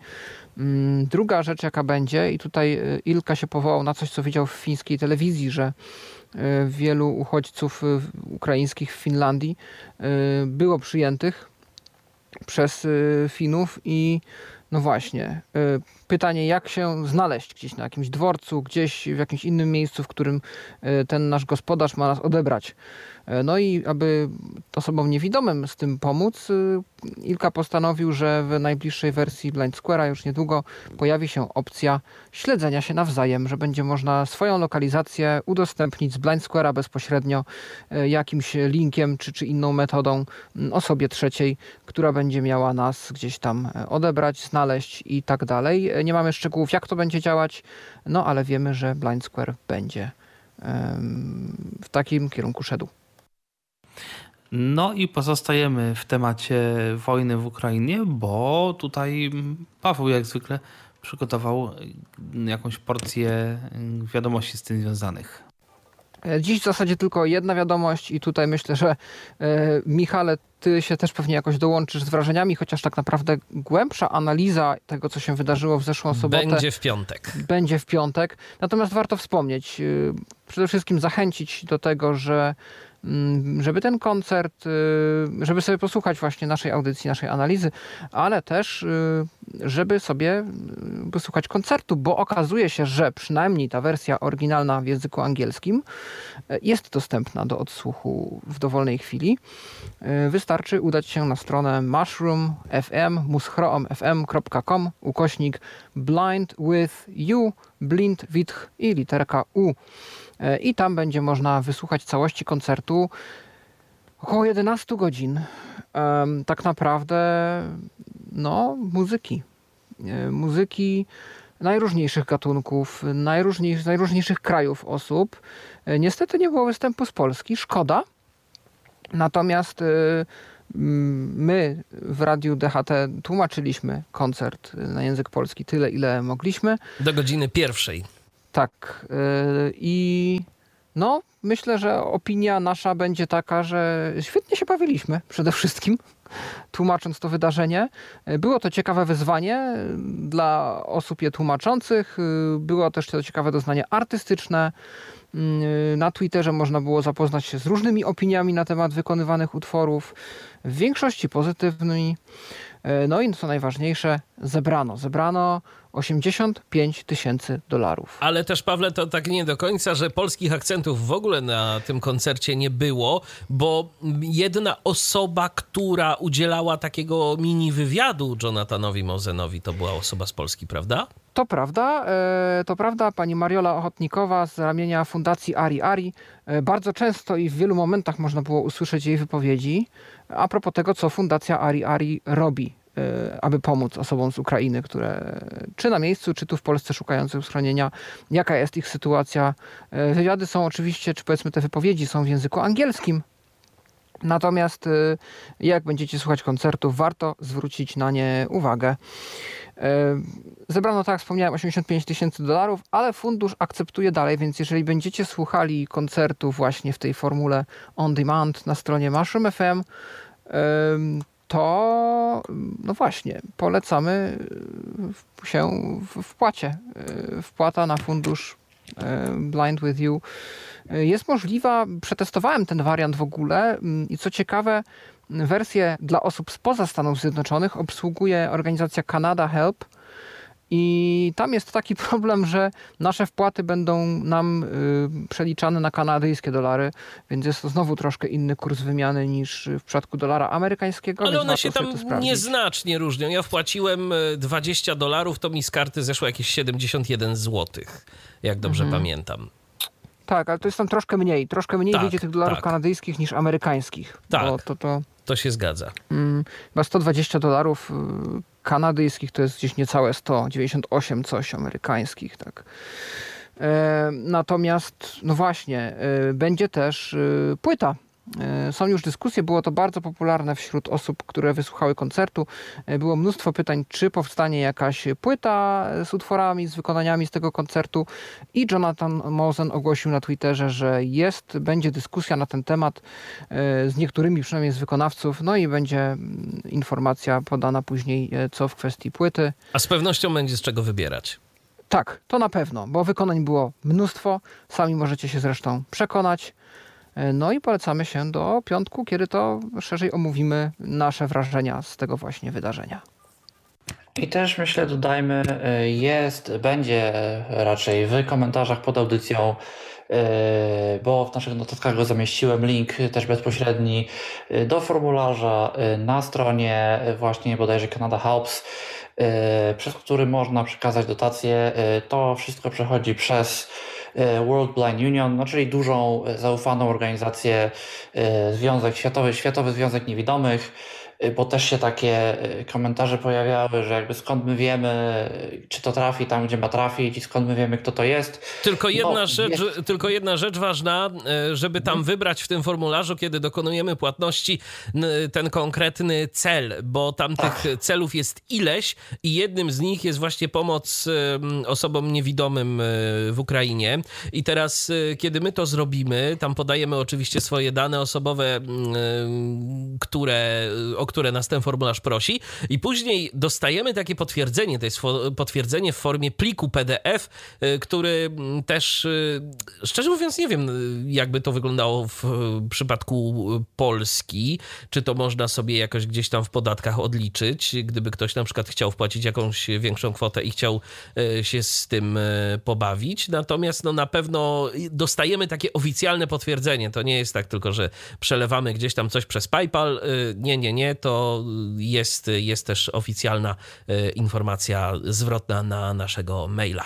Druga rzecz, jaka będzie, i tutaj Ilka się powołał na coś, co widział w fińskiej telewizji, że wielu uchodźców ukraińskich w Finlandii było przyjętych przez Finów i no właśnie, pytanie, jak się znaleźć gdzieś na jakimś dworcu, gdzieś w jakimś innym miejscu, w którym ten nasz gospodarz ma nas odebrać. No i aby osobom niewidomym z tym pomóc, Ilka postanowił, że w najbliższej wersji Blind Square'a już niedługo pojawi się opcja śledzenia się nawzajem, że będzie można swoją lokalizację udostępnić z Blind Square'a bezpośrednio jakimś linkiem czy, czy inną metodą osobie trzeciej, która będzie miała nas gdzieś tam odebrać, znaleźć i tak dalej. Nie mamy szczegółów, jak to będzie działać, no ale wiemy, że Blind Square będzie w takim kierunku szedł. No i pozostajemy w temacie wojny w Ukrainie, bo tutaj Paweł jak zwykle przygotował jakąś porcję wiadomości z tym związanych. Dziś w zasadzie tylko jedna wiadomość i tutaj myślę, że e, Michale, ty się też pewnie jakoś dołączysz z wrażeniami, chociaż tak naprawdę głębsza analiza tego, co się wydarzyło w zeszłą sobotę będzie w piątek. Będzie w piątek. Natomiast warto wspomnieć, e, przede wszystkim zachęcić do tego, że żeby ten koncert, żeby sobie posłuchać właśnie naszej audycji, naszej analizy, ale też żeby sobie posłuchać koncertu, bo okazuje się, że przynajmniej ta wersja oryginalna w języku angielskim jest dostępna do odsłuchu w dowolnej chwili. Wystarczy udać się na stronę mushroom kropka f m, mushroom f m kropka com, ukośnik blind with you, blind with i literka U. I tam będzie można wysłuchać całości koncertu około jedenaście godzin. Tak naprawdę no, muzyki. Muzyki najróżniejszych gatunków, najróżniejszych, najróżniejszych krajów osób. Niestety nie było występu z Polski, szkoda. Natomiast my w Radiu D H T tłumaczyliśmy koncert na język polski tyle, ile mogliśmy. Do godziny pierwszej. Tak. I no, myślę, że opinia nasza będzie taka, że świetnie się bawiliśmy przede wszystkim, tłumacząc to wydarzenie. Było to ciekawe wyzwanie dla osób je tłumaczących. Było też to ciekawe doznanie artystyczne. Na Twitterze można było zapoznać się z różnymi opiniami na temat wykonywanych utworów, w większości pozytywnymi. No i co najważniejsze, zebrano. Zebrano osiemdziesiąt pięć tysięcy dolarów. Ale też, Pawle, to tak nie do końca, że polskich akcentów w ogóle na tym koncercie nie było, bo jedna osoba, która udzielała takiego mini wywiadu Jonathanowi Mosenowi, to była osoba z Polski, prawda? To prawda, to prawda. Pani Mariola Ochotnikowa z ramienia Fundacji Ari Ari. Bardzo często i w wielu momentach można było usłyszeć jej wypowiedzi a propos tego, co Fundacja Ari Ari robi, aby pomóc osobom z Ukrainy, które czy na miejscu, czy tu w Polsce szukających schronienia, jaka jest ich sytuacja. Wywiady są oczywiście, czy powiedzmy te wypowiedzi są w języku angielskim. Natomiast jak będziecie słuchać koncertów, warto zwrócić na nie uwagę. Zebrano, tak jak wspomniałem, osiemdziesiąt pięć tysięcy dolarów, ale fundusz akceptuje dalej, więc jeżeli będziecie słuchali koncertu właśnie w tej formule on demand na stronie Mushroom F M, to no właśnie, polecamy się w wpłacie. Wpłata na fundusz Blind With You jest możliwa. Przetestowałem ten wariant w ogóle i co ciekawe, wersję dla osób spoza Stanów Zjednoczonych obsługuje organizacja Canada Help i tam jest taki problem, że nasze wpłaty będą nam y, przeliczane na kanadyjskie dolary, więc jest to znowu troszkę inny kurs wymiany niż w przypadku dolara amerykańskiego. Ale więc one się tam sprawdzić. nieznacznie różnią. Ja wpłaciłem dwadzieścia dolarów, to mi z karty zeszło jakieś siedemdziesiąt jeden złotych, jak dobrze mhm. pamiętam. Tak, ale to jest tam troszkę mniej. Troszkę mniej tak, wyjdzie tych dolarów tak. kanadyjskich niż amerykańskich. Tak, bo to, to, to się zgadza. Mm, chyba sto dwadzieścia dolarów kanadyjskich to jest gdzieś niecałe sto dziewięćdziesiąt osiem coś amerykańskich. Tak. E, natomiast, no właśnie, e, będzie też e, płyta. Są już dyskusje, było to bardzo popularne wśród osób, które wysłuchały koncertu. Było mnóstwo pytań, czy powstanie jakaś płyta z utworami, z wykonaniami z tego koncertu i Jonathan Mosen ogłosił na Twitterze, że jest, będzie dyskusja na ten temat z niektórymi przynajmniej z wykonawców, no i będzie informacja podana później, co w kwestii płyty. A z pewnością będzie z czego wybierać. Tak, to na pewno, bo wykonań było mnóstwo, sami możecie się zresztą przekonać. No i polecamy się do piątku, kiedy to szerzej omówimy nasze wrażenia z tego właśnie wydarzenia. I też myślę, dodajmy, jest, będzie raczej w komentarzach pod audycją, bo w naszych notatkach go zamieściłem, link też bezpośredni do formularza na stronie właśnie bodajże Canada Helps, przez który można przekazać dotacje. To wszystko przechodzi przez World Blind Union, no czyli dużą, zaufaną organizację, Związek Światowy, Światowy Związek Niewidomych, bo też się takie komentarze pojawiały, że jakby skąd my wiemy, czy to trafi tam, gdzie ma trafić i skąd my wiemy, kto to jest. Tylko jedna, no, rzecz, jest... tylko jedna rzecz ważna, żeby tam wybrać w tym formularzu, kiedy dokonujemy płatności, ten konkretny cel, bo tam Ach. tych celów jest ileś i jednym z nich jest właśnie pomoc osobom niewidomym w Ukrainie. I teraz, kiedy my to zrobimy, tam podajemy oczywiście swoje dane osobowe, które o które nas ten formularz prosi i później dostajemy takie potwierdzenie, to jest potwierdzenie w formie pliku P D F, który też, szczerze mówiąc, nie wiem, jakby to wyglądało w przypadku Polski, czy to można sobie jakoś gdzieś tam w podatkach odliczyć, gdyby ktoś na przykład chciał wpłacić jakąś większą kwotę i chciał się z tym pobawić, natomiast no na pewno dostajemy takie oficjalne potwierdzenie, to nie jest tak tylko, że przelewamy gdzieś tam coś przez PayPal, nie, nie, nie, to jest, jest też oficjalna informacja zwrotna na naszego maila.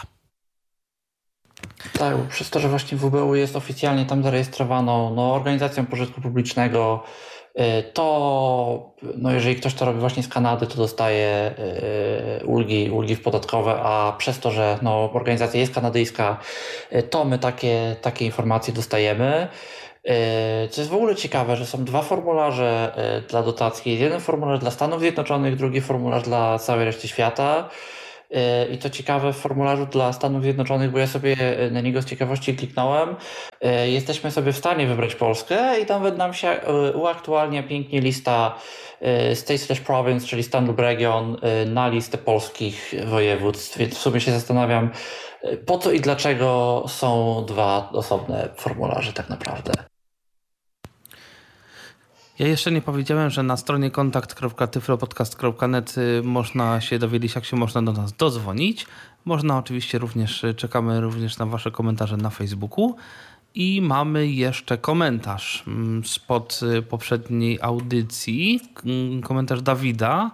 Tak, przez to, że właśnie W B U jest oficjalnie tam zarejestrowaną no, organizacją pożytku publicznego, to no jeżeli ktoś to robi właśnie z Kanady, to dostaje ulgi, ulgi podatkowe, a przez to, że no, organizacja jest kanadyjska, to my takie, takie informacje dostajemy. Co jest w ogóle ciekawe, że są dwa formularze dla dotacji. Jeden formularz dla Stanów Zjednoczonych, drugi formularz dla całej reszty świata. I to ciekawe w formularzu dla Stanów Zjednoczonych, bo ja sobie na niego z ciekawości kliknąłem. Jesteśmy sobie w stanie wybrać Polskę i nawet nam się uaktualnia pięknie lista state slash province, czyli stan lub region, na listę polskich województw. Więc w sumie się zastanawiam, po co i dlaczego są dwa osobne formularze tak naprawdę. Ja jeszcze nie powiedziałem, że na stronie kontakt kropka tyflopodcast kropka net można się dowiedzieć, jak się można do nas dodzwonić. Można oczywiście również, czekamy również na wasze komentarze na Facebooku. I mamy jeszcze komentarz spod poprzedniej audycji, komentarz Dawida,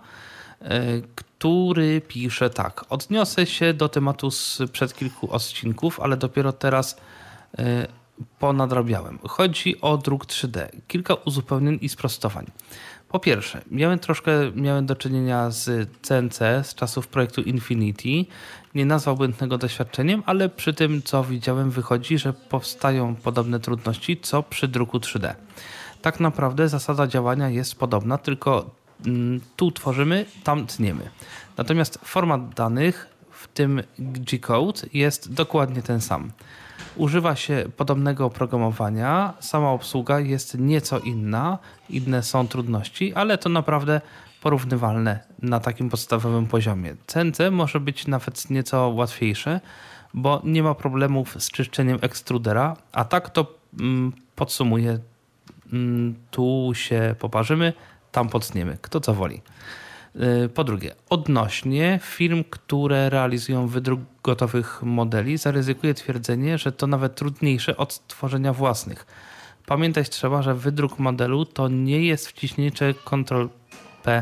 który pisze tak. Odniosę się do tematu sprzed kilku odcinków, ale dopiero teraz ponadrabiałem. Chodzi o druk trzy D. Kilka uzupełnień i sprostowań. Po pierwsze, miałem troszkę miałem do czynienia z C N C z czasów projektu Infinity. Nie nazwałbym tego doświadczeniem, ale przy tym, co widziałem, wychodzi, że powstają podobne trudności, co przy druku trzy D. Tak naprawdę zasada działania jest podobna, tylko mm, tu tworzymy, tam tniemy. Natomiast format danych, w tym G-code, jest dokładnie ten sam. Używa się podobnego oprogramowania, sama obsługa jest nieco inna, inne są trudności, ale to naprawdę porównywalne na takim podstawowym poziomie. C N C może być nawet nieco łatwiejsze, bo nie ma problemów z czyszczeniem ekstrudera, a tak to mm, podsumuję, mm, tu się poparzymy, tam potniemy, kto co woli. Po drugie, odnośnie firm, które realizują wydruk gotowych modeli, zaryzykuję twierdzenie, że to nawet trudniejsze od stworzenia własnych. Pamiętać trzeba, że wydruk modelu to nie jest wciśnięcie kontrol P.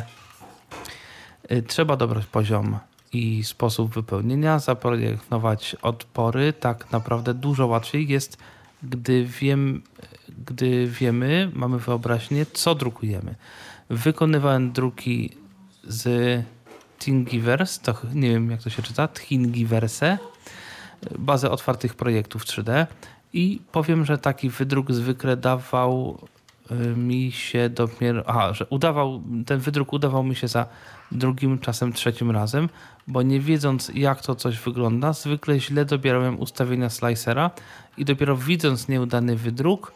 Trzeba dobrać poziom i sposób wypełnienia, zaprojektować odpory. Tak naprawdę dużo łatwiej jest, gdy, wiem, gdy wiemy, mamy wyobraźnię, co drukujemy. Wykonywałem druki z Thingiverse, to nie wiem jak to się czyta, Thingiverse, bazę otwartych projektów trzy D i powiem, że taki wydruk zwykle dawał mi się dopiero, aha, że udawał, ten wydruk udawał mi się za drugim, czasem trzecim razem, bo nie wiedząc jak to coś wygląda, zwykle źle dobierałem ustawienia slicera i dopiero widząc nieudany wydruk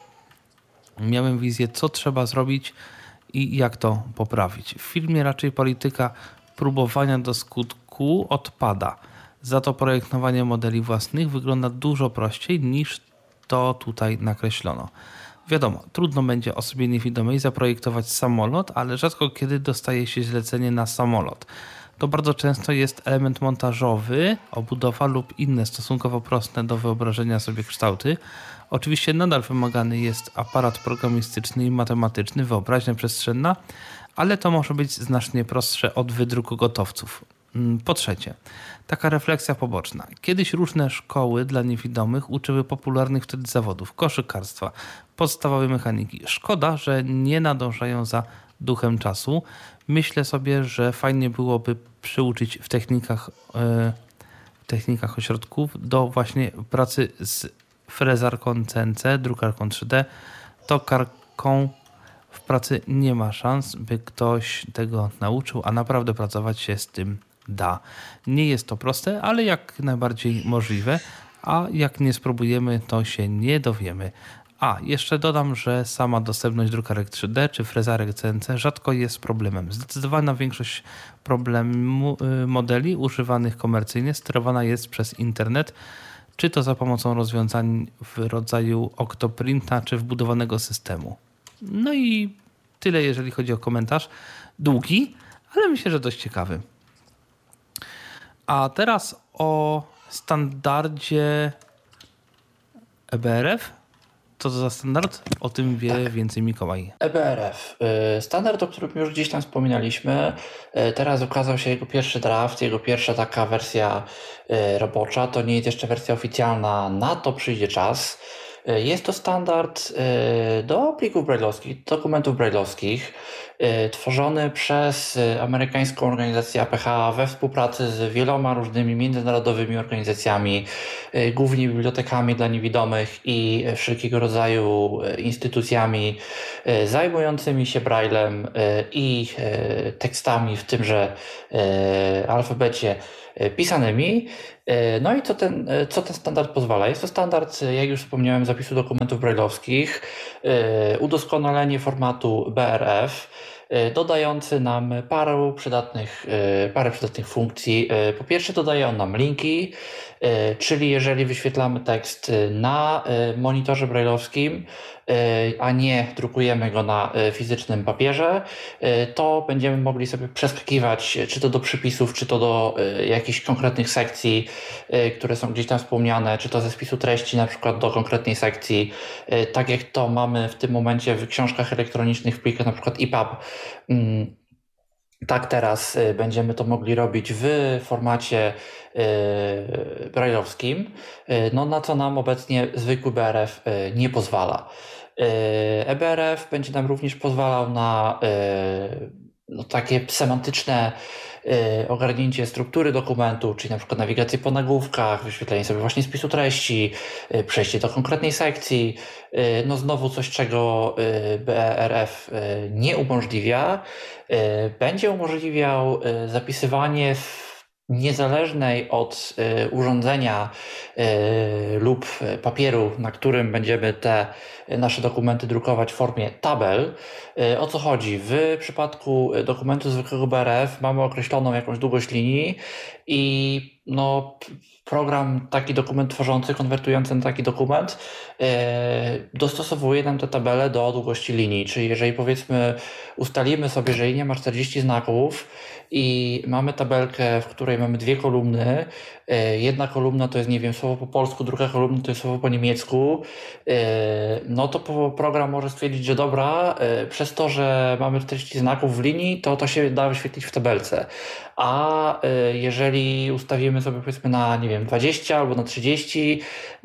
miałem wizję, co trzeba zrobić i jak to poprawić. W filmie raczej polityka próbowania do skutku odpada. Za to projektowanie modeli własnych wygląda dużo prościej niż to tutaj nakreślono. Wiadomo, trudno będzie osobie niewidomej zaprojektować samolot, ale rzadko kiedy dostaje się zlecenie na samolot. To bardzo często jest element montażowy, obudowa lub inne stosunkowo proste do wyobrażenia sobie kształty. Oczywiście nadal wymagany jest aparat programistyczny i matematyczny, wyobraźnia przestrzenna, ale to może być znacznie prostsze od wydruku gotowców. Po trzecie, taka refleksja poboczna. Kiedyś różne szkoły dla niewidomych uczyły popularnych wtedy zawodów, koszykarstwa, podstawowej mechaniki. Szkoda, że nie nadążają za duchem czasu. Myślę sobie, że fajnie byłoby przyuczyć w technikach, yy, technikach ośrodków do właśnie pracy z frezarką C N C, drukarką trzy D, tokarką. W pracy nie ma szans, by ktoś tego nauczył, a naprawdę pracować się z tym da. Nie jest to proste, ale jak najbardziej możliwe, a jak nie spróbujemy, to się nie dowiemy. A, jeszcze dodam, że sama dostępność drukarek trzy D czy frezarek C N C rzadko jest problemem. Zdecydowana większość problemu, modeli używanych komercyjnie sterowana jest przez internet, czy to za pomocą rozwiązań w rodzaju Octoprinta, czy wbudowanego systemu. No i tyle, jeżeli chodzi o komentarz. Długi, ale myślę, że dość ciekawy. A teraz o standardzie E B R F. Co to za standard? O tym wie tak. więcej Mikołaj. E B R F. Standard, o którym już gdzieś tam wspominaliśmy. Teraz ukazał się jego pierwszy draft, jego pierwsza taka wersja robocza. To nie jest jeszcze wersja oficjalna, na to przyjdzie czas. Jest to standard do plików braille'owskich, dokumentów braille'owskich, tworzony przez amerykańską organizację A P H we współpracy z wieloma różnymi międzynarodowymi organizacjami, głównie bibliotekami dla niewidomych i wszelkiego rodzaju instytucjami zajmującymi się braillem i tekstami w tymże alfabecie pisanymi. No i co ten, co ten standard pozwala? Jest to standard, jak już wspomniałem, zapisu dokumentów braille'owskich, udoskonalenie formatu B R F, dodający nam parę przydatnych, parę przydatnych funkcji. Po pierwsze dodaje on nam linki, czyli jeżeli wyświetlamy tekst na monitorze braille'owskim, a nie drukujemy go na fizycznym papierze, to będziemy mogli sobie przeskakiwać czy to do przypisów, czy to do jakichś konkretnych sekcji, które są gdzieś tam wspomniane, czy to ze spisu treści na przykład do konkretnej sekcji, tak jak to mamy w tym momencie w książkach elektronicznych, w plikach na przykład E P U B. Tak teraz będziemy to mogli robić w formacie braille'owskim, no na co nam obecnie zwykły B R F nie pozwala. E B R F będzie nam również pozwalał na no, takie semantyczne ogarnięcie struktury dokumentu, czyli na przykład nawigację po nagłówkach, wyświetlenie sobie właśnie spisu treści, przejście do konkretnej sekcji. No znowu coś, czego B R F nie umożliwia. Będzie umożliwiał zapisywanie w niezależnej od y, urządzenia y, lub papieru, na którym będziemy te nasze dokumenty drukować w formie tabel. Y, o co chodzi? W przypadku dokumentu zwykłego B R F mamy określoną jakąś długość linii i no, program taki dokument tworzący, konwertujący na taki dokument y, dostosowuje nam te tabele do długości linii. Czyli jeżeli powiedzmy ustalimy sobie, że linia ma czterdzieści znaków, i mamy tabelkę, w której mamy dwie kolumny. Jedna kolumna to jest, nie wiem, słowo po polsku, druga kolumna to jest słowo po niemiecku. No to program może stwierdzić, że dobra, przez to, że mamy czterdzieści znaków w linii, to to się da wyświetlić w tabelce. A jeżeli ustawimy sobie powiedzmy na, nie wiem, dwadzieścia albo na trzydzieści,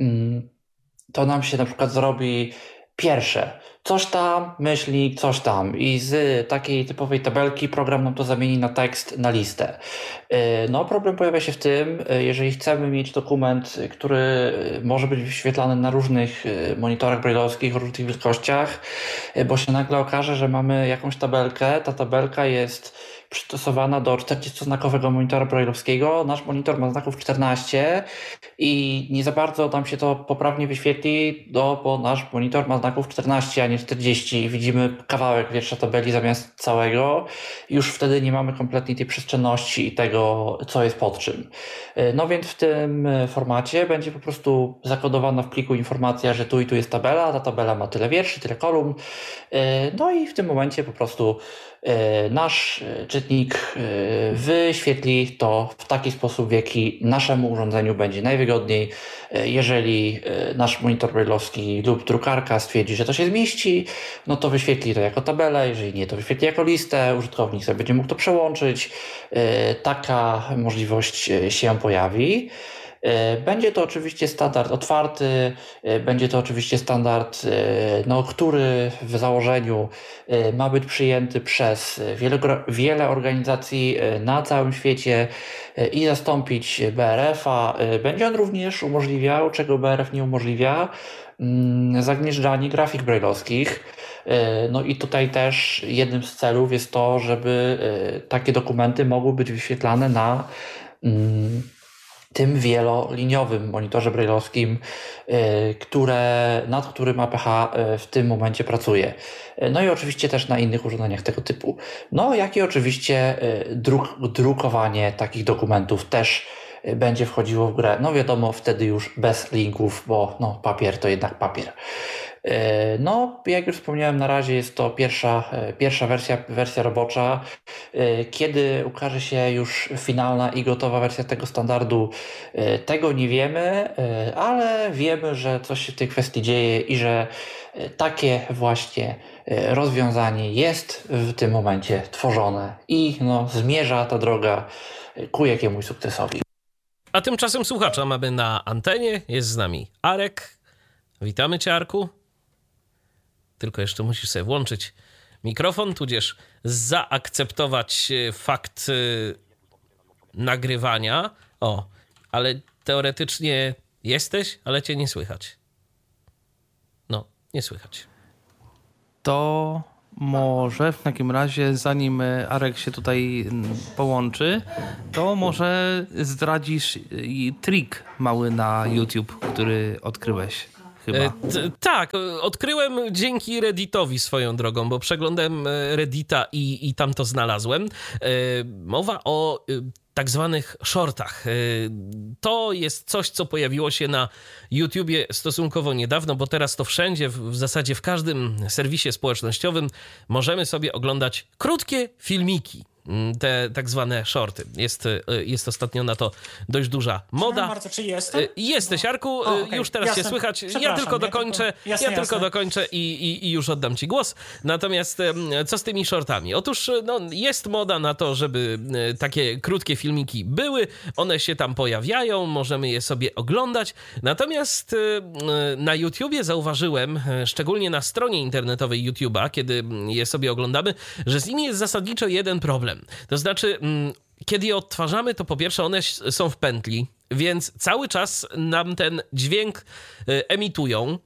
to nam się na przykład zrobi pierwsze coś tam, myślnik, coś tam i z takiej typowej tabelki program nam to zamieni na tekst, na listę. No problem pojawia się w tym, jeżeli chcemy mieć dokument, który może być wyświetlany na różnych monitorach braille'owskich o różnych wielkościach, bo się nagle okaże, że mamy jakąś tabelkę, ta tabelka jest przystosowana do czterdziestoznakowego monitora braille'owskiego. Nasz monitor ma znaków czternaście i nie za bardzo tam się to poprawnie wyświetli, no, bo nasz monitor ma znaków czternaście, a nie czterdzieści i widzimy kawałek wiersza tabeli zamiast całego. Już wtedy nie mamy kompletnie tej przestrzenności i tego, co jest pod czym. No więc w tym formacie będzie po prostu zakodowana w pliku informacja, że tu i tu jest tabela, ta tabela ma tyle wierszy, tyle kolumn. No i w tym momencie po prostu nasz czytnik wyświetli to w taki sposób, w jaki naszemu urządzeniu będzie najwygodniej. Jeżeli nasz monitor braille'owski lub drukarka stwierdzi, że to się zmieści, no to wyświetli to jako tabelę, jeżeli nie, to wyświetli jako listę, użytkownik sobie będzie mógł to przełączyć. Taka możliwość się pojawi. Będzie to oczywiście standard otwarty, będzie to oczywiście standard, no, który w założeniu ma być przyjęty przez wiele, wiele organizacji na całym świecie i zastąpić B R F-a. Będzie on również umożliwiał, czego B R F nie umożliwia, zagnieżdżanie grafik braille'owskich. No i tutaj też jednym z celów jest to, żeby takie dokumenty mogły być wyświetlane na tym wieloliniowym monitorze braille'owskim, które, nad którym A P H w tym momencie pracuje. No i oczywiście też na innych urządzeniach tego typu. No jak i oczywiście druk, drukowanie takich dokumentów też będzie wchodziło w grę. No wiadomo, wtedy już bez linków, bo no, papier to jednak papier. No, jak już wspomniałem, na razie jest to pierwsza, pierwsza wersja, wersja robocza. Kiedy ukaże się już finalna i gotowa wersja tego standardu, tego nie wiemy, ale wiemy, że coś się w tej kwestii dzieje i że takie właśnie rozwiązanie jest w tym momencie tworzone i no, zmierza ta droga ku jakiemuś sukcesowi. A tymczasem słuchacza mamy na antenie, jest z nami Arek. Witamy cię, Arku. Tylko jeszcze musisz sobie włączyć mikrofon, tudzież zaakceptować fakt y, nagrywania. O, ale teoretycznie jesteś, ale cię nie słychać. No, nie słychać. To może w takim razie, zanim Arek się tutaj połączy, to może zdradzisz trik mały na YouTube, który odkryłeś. Chyba. E, t- tak, odkryłem dzięki Redditowi swoją drogą, bo przeglądałem Reddita i, i tam to znalazłem. E, mowa o e, tak zwanych shortach. E, to jest coś, co pojawiło się na YouTubie stosunkowo niedawno, bo teraz to wszędzie, w, w zasadzie w każdym serwisie społecznościowym możemy sobie oglądać krótkie filmiki. Te tak zwane shorty. Jest, jest ostatnio na to dość duża moda. Bardzo, czy jestem? Jesteś, Arku, O, okay. już teraz jasne. cię słychać. Ja tylko dokończę, ja tylko, jasne, ja tylko dokończę i, i, i już oddam ci głos. Natomiast co z tymi shortami? Otóż no, jest moda na to, żeby takie krótkie filmiki były. One się tam pojawiają, możemy je sobie oglądać. Natomiast na YouTubie zauważyłem, szczególnie na stronie internetowej YouTube'a, kiedy je sobie oglądamy, że z nimi jest zasadniczo jeden problem. To znaczy, kiedy je odtwarzamy, to po pierwsze one są w pętli, więc cały czas nam ten dźwięk emitują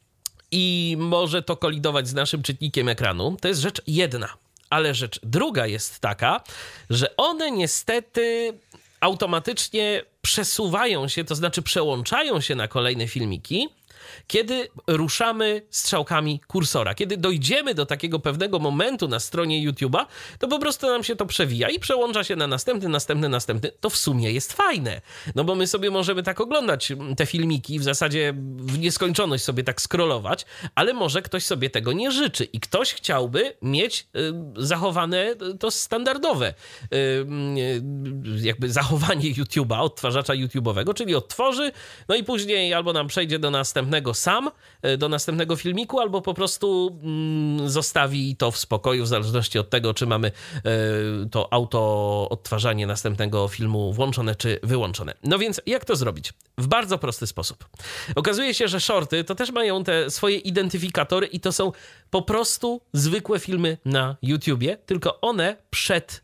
i może to kolidować z naszym czytnikiem ekranu. To jest rzecz jedna. Ale rzecz druga jest taka, że one niestety automatycznie przesuwają się, to znaczy przełączają się na kolejne filmiki, kiedy ruszamy strzałkami kursora. Kiedy dojdziemy do takiego pewnego momentu na stronie YouTube'a, to po prostu nam się to przewija i przełącza się na następny, następny, następny. To w sumie jest fajne, no bo my sobie możemy tak oglądać te filmiki, w zasadzie w nieskończoność sobie tak scrollować, ale może ktoś sobie tego nie życzy i ktoś chciałby mieć y, zachowane to standardowe y, y, jakby zachowanie YouTube'a, odtwarzacza YouTube'owego, czyli odtworzy, no i później albo nam przejdzie do następnego sam, do następnego filmiku, albo po prostu mm, zostawi to w spokoju, w zależności od tego, czy mamy y, to auto odtwarzanie następnego filmu włączone, czy wyłączone. No więc jak to zrobić? W bardzo prosty sposób. Okazuje się, że shorty to też mają te swoje identyfikatory i to są po prostu zwykłe filmy na YouTubie, tylko one przed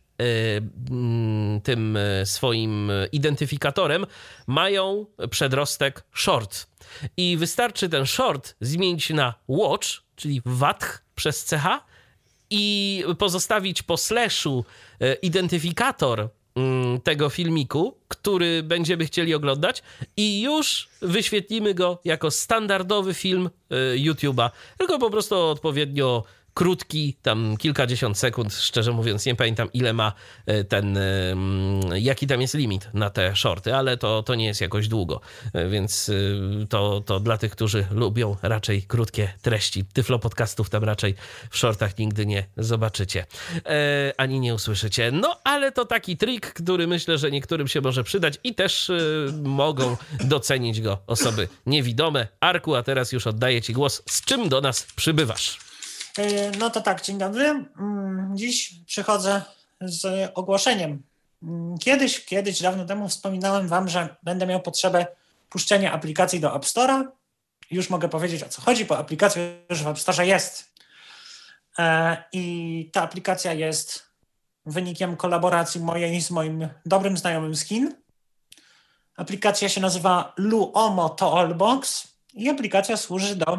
tym swoim identyfikatorem mają przedrostek short. I wystarczy ten short zmienić na watch, czyli watch przez ch i pozostawić po slashu identyfikator tego filmiku, który będziemy chcieli oglądać i już wyświetlimy go jako standardowy film YouTube'a, tylko po prostu odpowiednio krótki, tam kilkadziesiąt sekund, szczerze mówiąc nie pamiętam ile ma ten, jaki tam jest limit na te shorty, ale to, to nie jest jakoś długo, więc to, to dla tych, którzy lubią raczej krótkie treści. Tyflo podcastów tam raczej w shortach nigdy nie zobaczycie, e, ani nie usłyszycie. No, ale to taki trik, który myślę, że niektórym się może przydać i też e, mogą docenić go osoby niewidome. Arku, a teraz już oddaję ci głos. Z czym do nas przybywasz? No to tak, dzień dobry. Dziś przychodzę z ogłoszeniem. Kiedyś, kiedyś, dawno temu wspominałem wam, że będę miał potrzebę puszczenia aplikacji do App Store'a. Już mogę powiedzieć, o co chodzi, bo aplikacja już w App Store'ze jest. I ta aplikacja jest wynikiem kolaboracji mojej z moim dobrym znajomym z Chin. Aplikacja się nazywa Luomo Toolbox i aplikacja służy do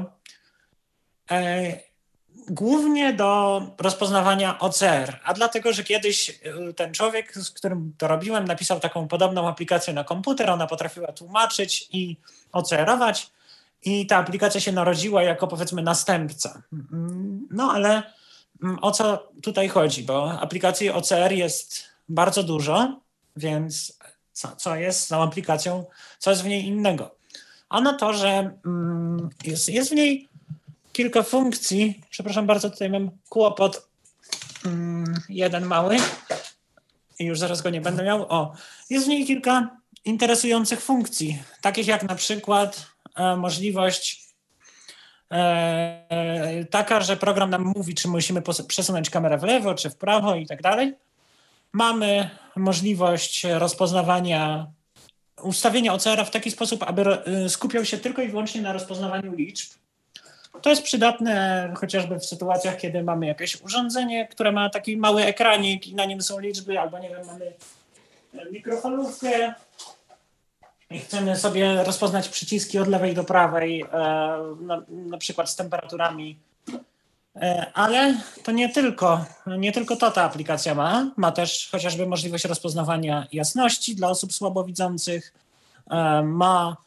głównie do rozpoznawania O C R, a dlatego, że kiedyś ten człowiek, z którym to robiłem, napisał taką podobną aplikację na komputer, ona potrafiła tłumaczyć i O C R-ować i ta aplikacja się narodziła jako, powiedzmy, następca. No ale o co tutaj chodzi? Bo aplikacji O C R jest bardzo dużo, więc co, co jest z tą aplikacją, co jest w niej innego? Ano to, że jest, jest w niej kilka funkcji. Przepraszam bardzo, tutaj mam kłopot. Mm, jeden mały. I już zaraz go nie będę miał. O, jest w niej kilka interesujących funkcji. Takich jak na przykład e, możliwość e, taka, że program nam mówi, czy musimy pos- przesunąć kamerę w lewo, czy w prawo i tak dalej. Mamy możliwość rozpoznawania ustawienie O C R-a w taki sposób, aby skupiał się tylko i wyłącznie na rozpoznawaniu liczb. To jest przydatne chociażby w sytuacjach, kiedy mamy jakieś urządzenie, które ma taki mały ekranik i na nim są liczby, albo nie wiem, mamy mikrofalówkę i chcemy sobie rozpoznać przyciski od lewej do prawej, na, na przykład z temperaturami. Ale to nie tylko, nie tylko to ta aplikacja ma. Ma też chociażby możliwość rozpoznawania jasności dla osób słabowidzących. Ma,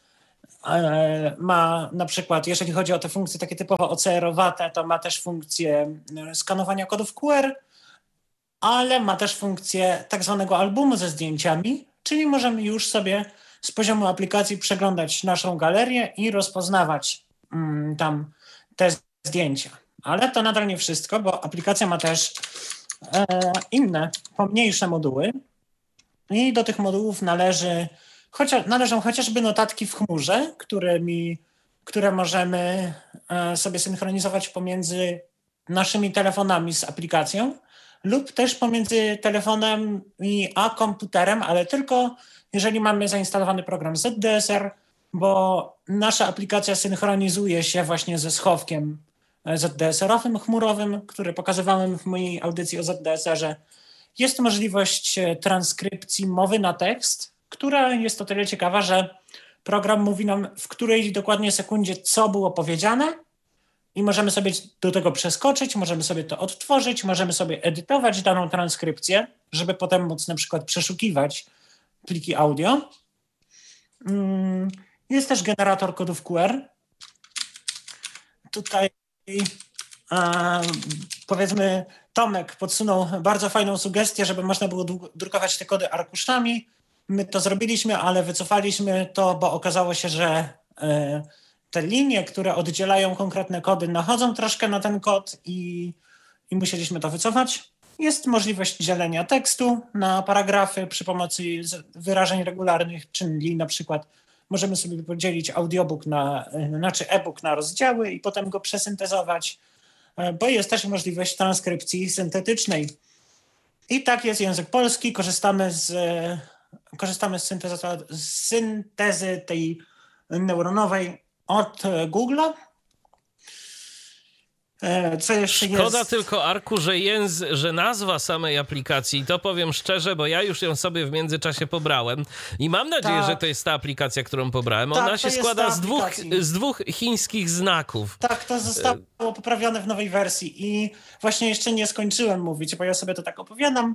ma na przykład, jeżeli chodzi o te funkcje takie typowo O C R-owate, to ma też funkcję skanowania kodów Q R, ale ma też funkcję tak zwanego albumu ze zdjęciami, czyli możemy już sobie z poziomu aplikacji przeglądać naszą galerię i rozpoznawać mm, tam te zdjęcia. Ale to nadal nie wszystko, bo aplikacja ma też e, inne, pomniejsze moduły i do tych modułów należy, chociaż, należą chociażby notatki w chmurze, którymi, które możemy e, sobie synchronizować pomiędzy naszymi telefonami z aplikacją lub też pomiędzy telefonem a komputerem, ale tylko jeżeli mamy zainstalowany program Z D S R, bo nasza aplikacja synchronizuje się właśnie ze schowkiem Z D S R-owym, chmurowym, który pokazywałem w mojej audycji o Z D S R-ze. Jest możliwość transkrypcji mowy na tekst, która jest o tyle ciekawa, że program mówi nam, w której dokładnie sekundzie co było powiedziane i możemy sobie do tego przeskoczyć, możemy sobie to odtworzyć, możemy sobie edytować daną transkrypcję, żeby potem móc na przykład przeszukiwać pliki audio. Jest też generator kodów Q R. Tutaj a, powiedzmy Tomek podsunął bardzo fajną sugestię, żeby można było drukować te kody arkuszami. My to zrobiliśmy, ale wycofaliśmy to, bo okazało się, że y, te linie, które oddzielają konkretne kody, nachodzą troszkę na ten kod i, i musieliśmy to wycofać. Jest możliwość dzielenia tekstu na paragrafy przy pomocy wyrażeń regularnych, czyli na przykład możemy sobie podzielić audiobook na, znaczy e-book na rozdziały i potem go przesyntezować, bo jest też możliwość transkrypcji syntetycznej. I tak jest język polski. Korzystamy z, korzystamy z, syntezy, z syntezy tej neuronowej od Google'a. Co jeszcze Szkoda jest? tylko, Arku, że, jęz... że nazwa samej aplikacji, to powiem szczerze, bo ja już ją sobie w międzyczasie pobrałem i mam nadzieję, tak. że to jest ta aplikacja, którą pobrałem. Tak, Ona się składa z dwóch, z dwóch chińskich znaków. Tak, to zostało poprawione w nowej wersji i właśnie jeszcze nie skończyłem mówić, bo ja sobie to tak opowiadam.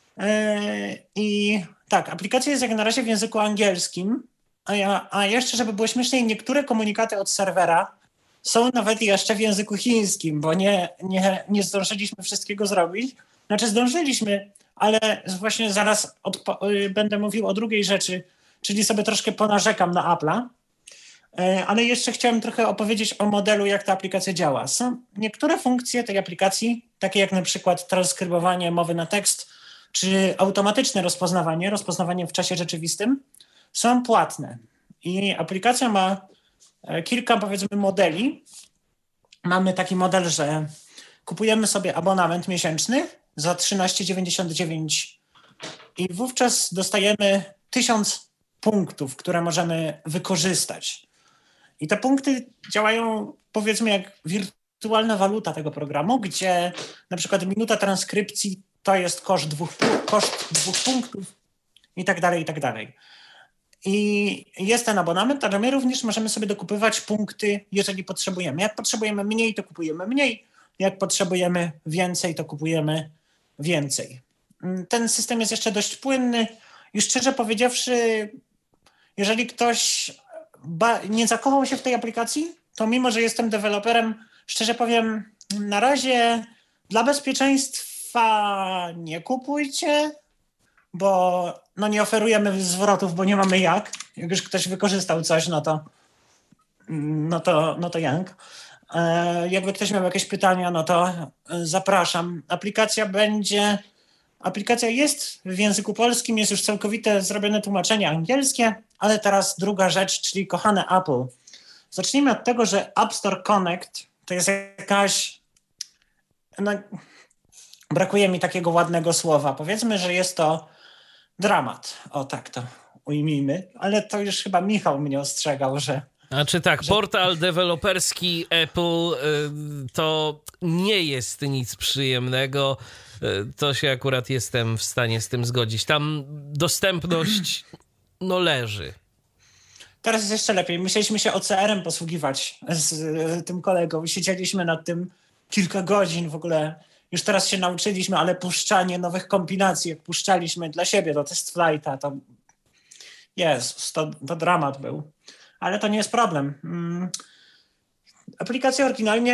I tak, aplikacja jest jak na razie w języku angielskim, a, ja, a jeszcze, żeby było śmieszniej, niektóre komunikaty od serwera są nawet jeszcze w języku chińskim, bo nie, nie, nie zdążyliśmy wszystkiego zrobić. Znaczy zdążyliśmy, ale właśnie zaraz odpo- będę mówił o drugiej rzeczy, czyli sobie troszkę ponarzekam na Apple'a. Ale jeszcze chciałem trochę opowiedzieć o modelu, jak ta aplikacja działa. Są niektóre funkcje tej aplikacji, takie jak na przykład transkrybowanie mowy na tekst, czy automatyczne rozpoznawanie, rozpoznawanie w czasie rzeczywistym, są płatne. I aplikacja ma kilka, powiedzmy, modeli. Mamy taki model, że kupujemy sobie abonament miesięczny za trzynaście dziewięćdziesiąt dziewięć i wówczas dostajemy tysiąc punktów, które możemy wykorzystać. I te punkty działają, powiedzmy, jak wirtualna waluta tego programu, gdzie na przykład minuta transkrypcji to jest koszt dwóch, koszt dwóch punktów i tak dalej, i tak dalej. I jest ten abonament, ale my również możemy sobie dokupywać punkty, jeżeli potrzebujemy. Jak potrzebujemy mniej, to kupujemy mniej. Jak potrzebujemy więcej, to kupujemy więcej. Ten system jest jeszcze dość płynny i szczerze powiedziawszy, jeżeli ktoś ba- nie zakochał się w tej aplikacji, to mimo, że jestem deweloperem, szczerze powiem, na razie dla bezpieczeństwa nie kupujcie, bo no nie oferujemy zwrotów, bo nie mamy jak. Jak już ktoś wykorzystał coś, no to no to, no to jak. E, jakby ktoś miał jakieś pytania, no to zapraszam. Aplikacja będzie, aplikacja jest w języku polskim, jest już całkowite zrobione tłumaczenie angielskie, ale teraz druga rzecz, czyli kochane Apple. Zacznijmy od tego, że App Store Connect to jest jakaś, no, brakuje mi takiego ładnego słowa. Powiedzmy, że jest to dramat. O, tak to ujmijmy, ale to już chyba Michał mnie ostrzegał, że... Znaczy tak, że... portal deweloperski Apple y, to nie jest nic przyjemnego. Y, to się akurat jestem w stanie z tym zgodzić. Tam dostępność no leży. Teraz jest jeszcze lepiej. Musieliśmy się O C R-em posługiwać z y, tym kolegą. Siedzieliśmy nad tym kilka godzin w ogóle. Już teraz się nauczyliśmy, ale puszczanie nowych kombinacji, jak puszczaliśmy dla siebie do test flighta, to Jezus, to, to dramat był. Ale to nie jest problem. Hmm. Aplikacja oryginalnie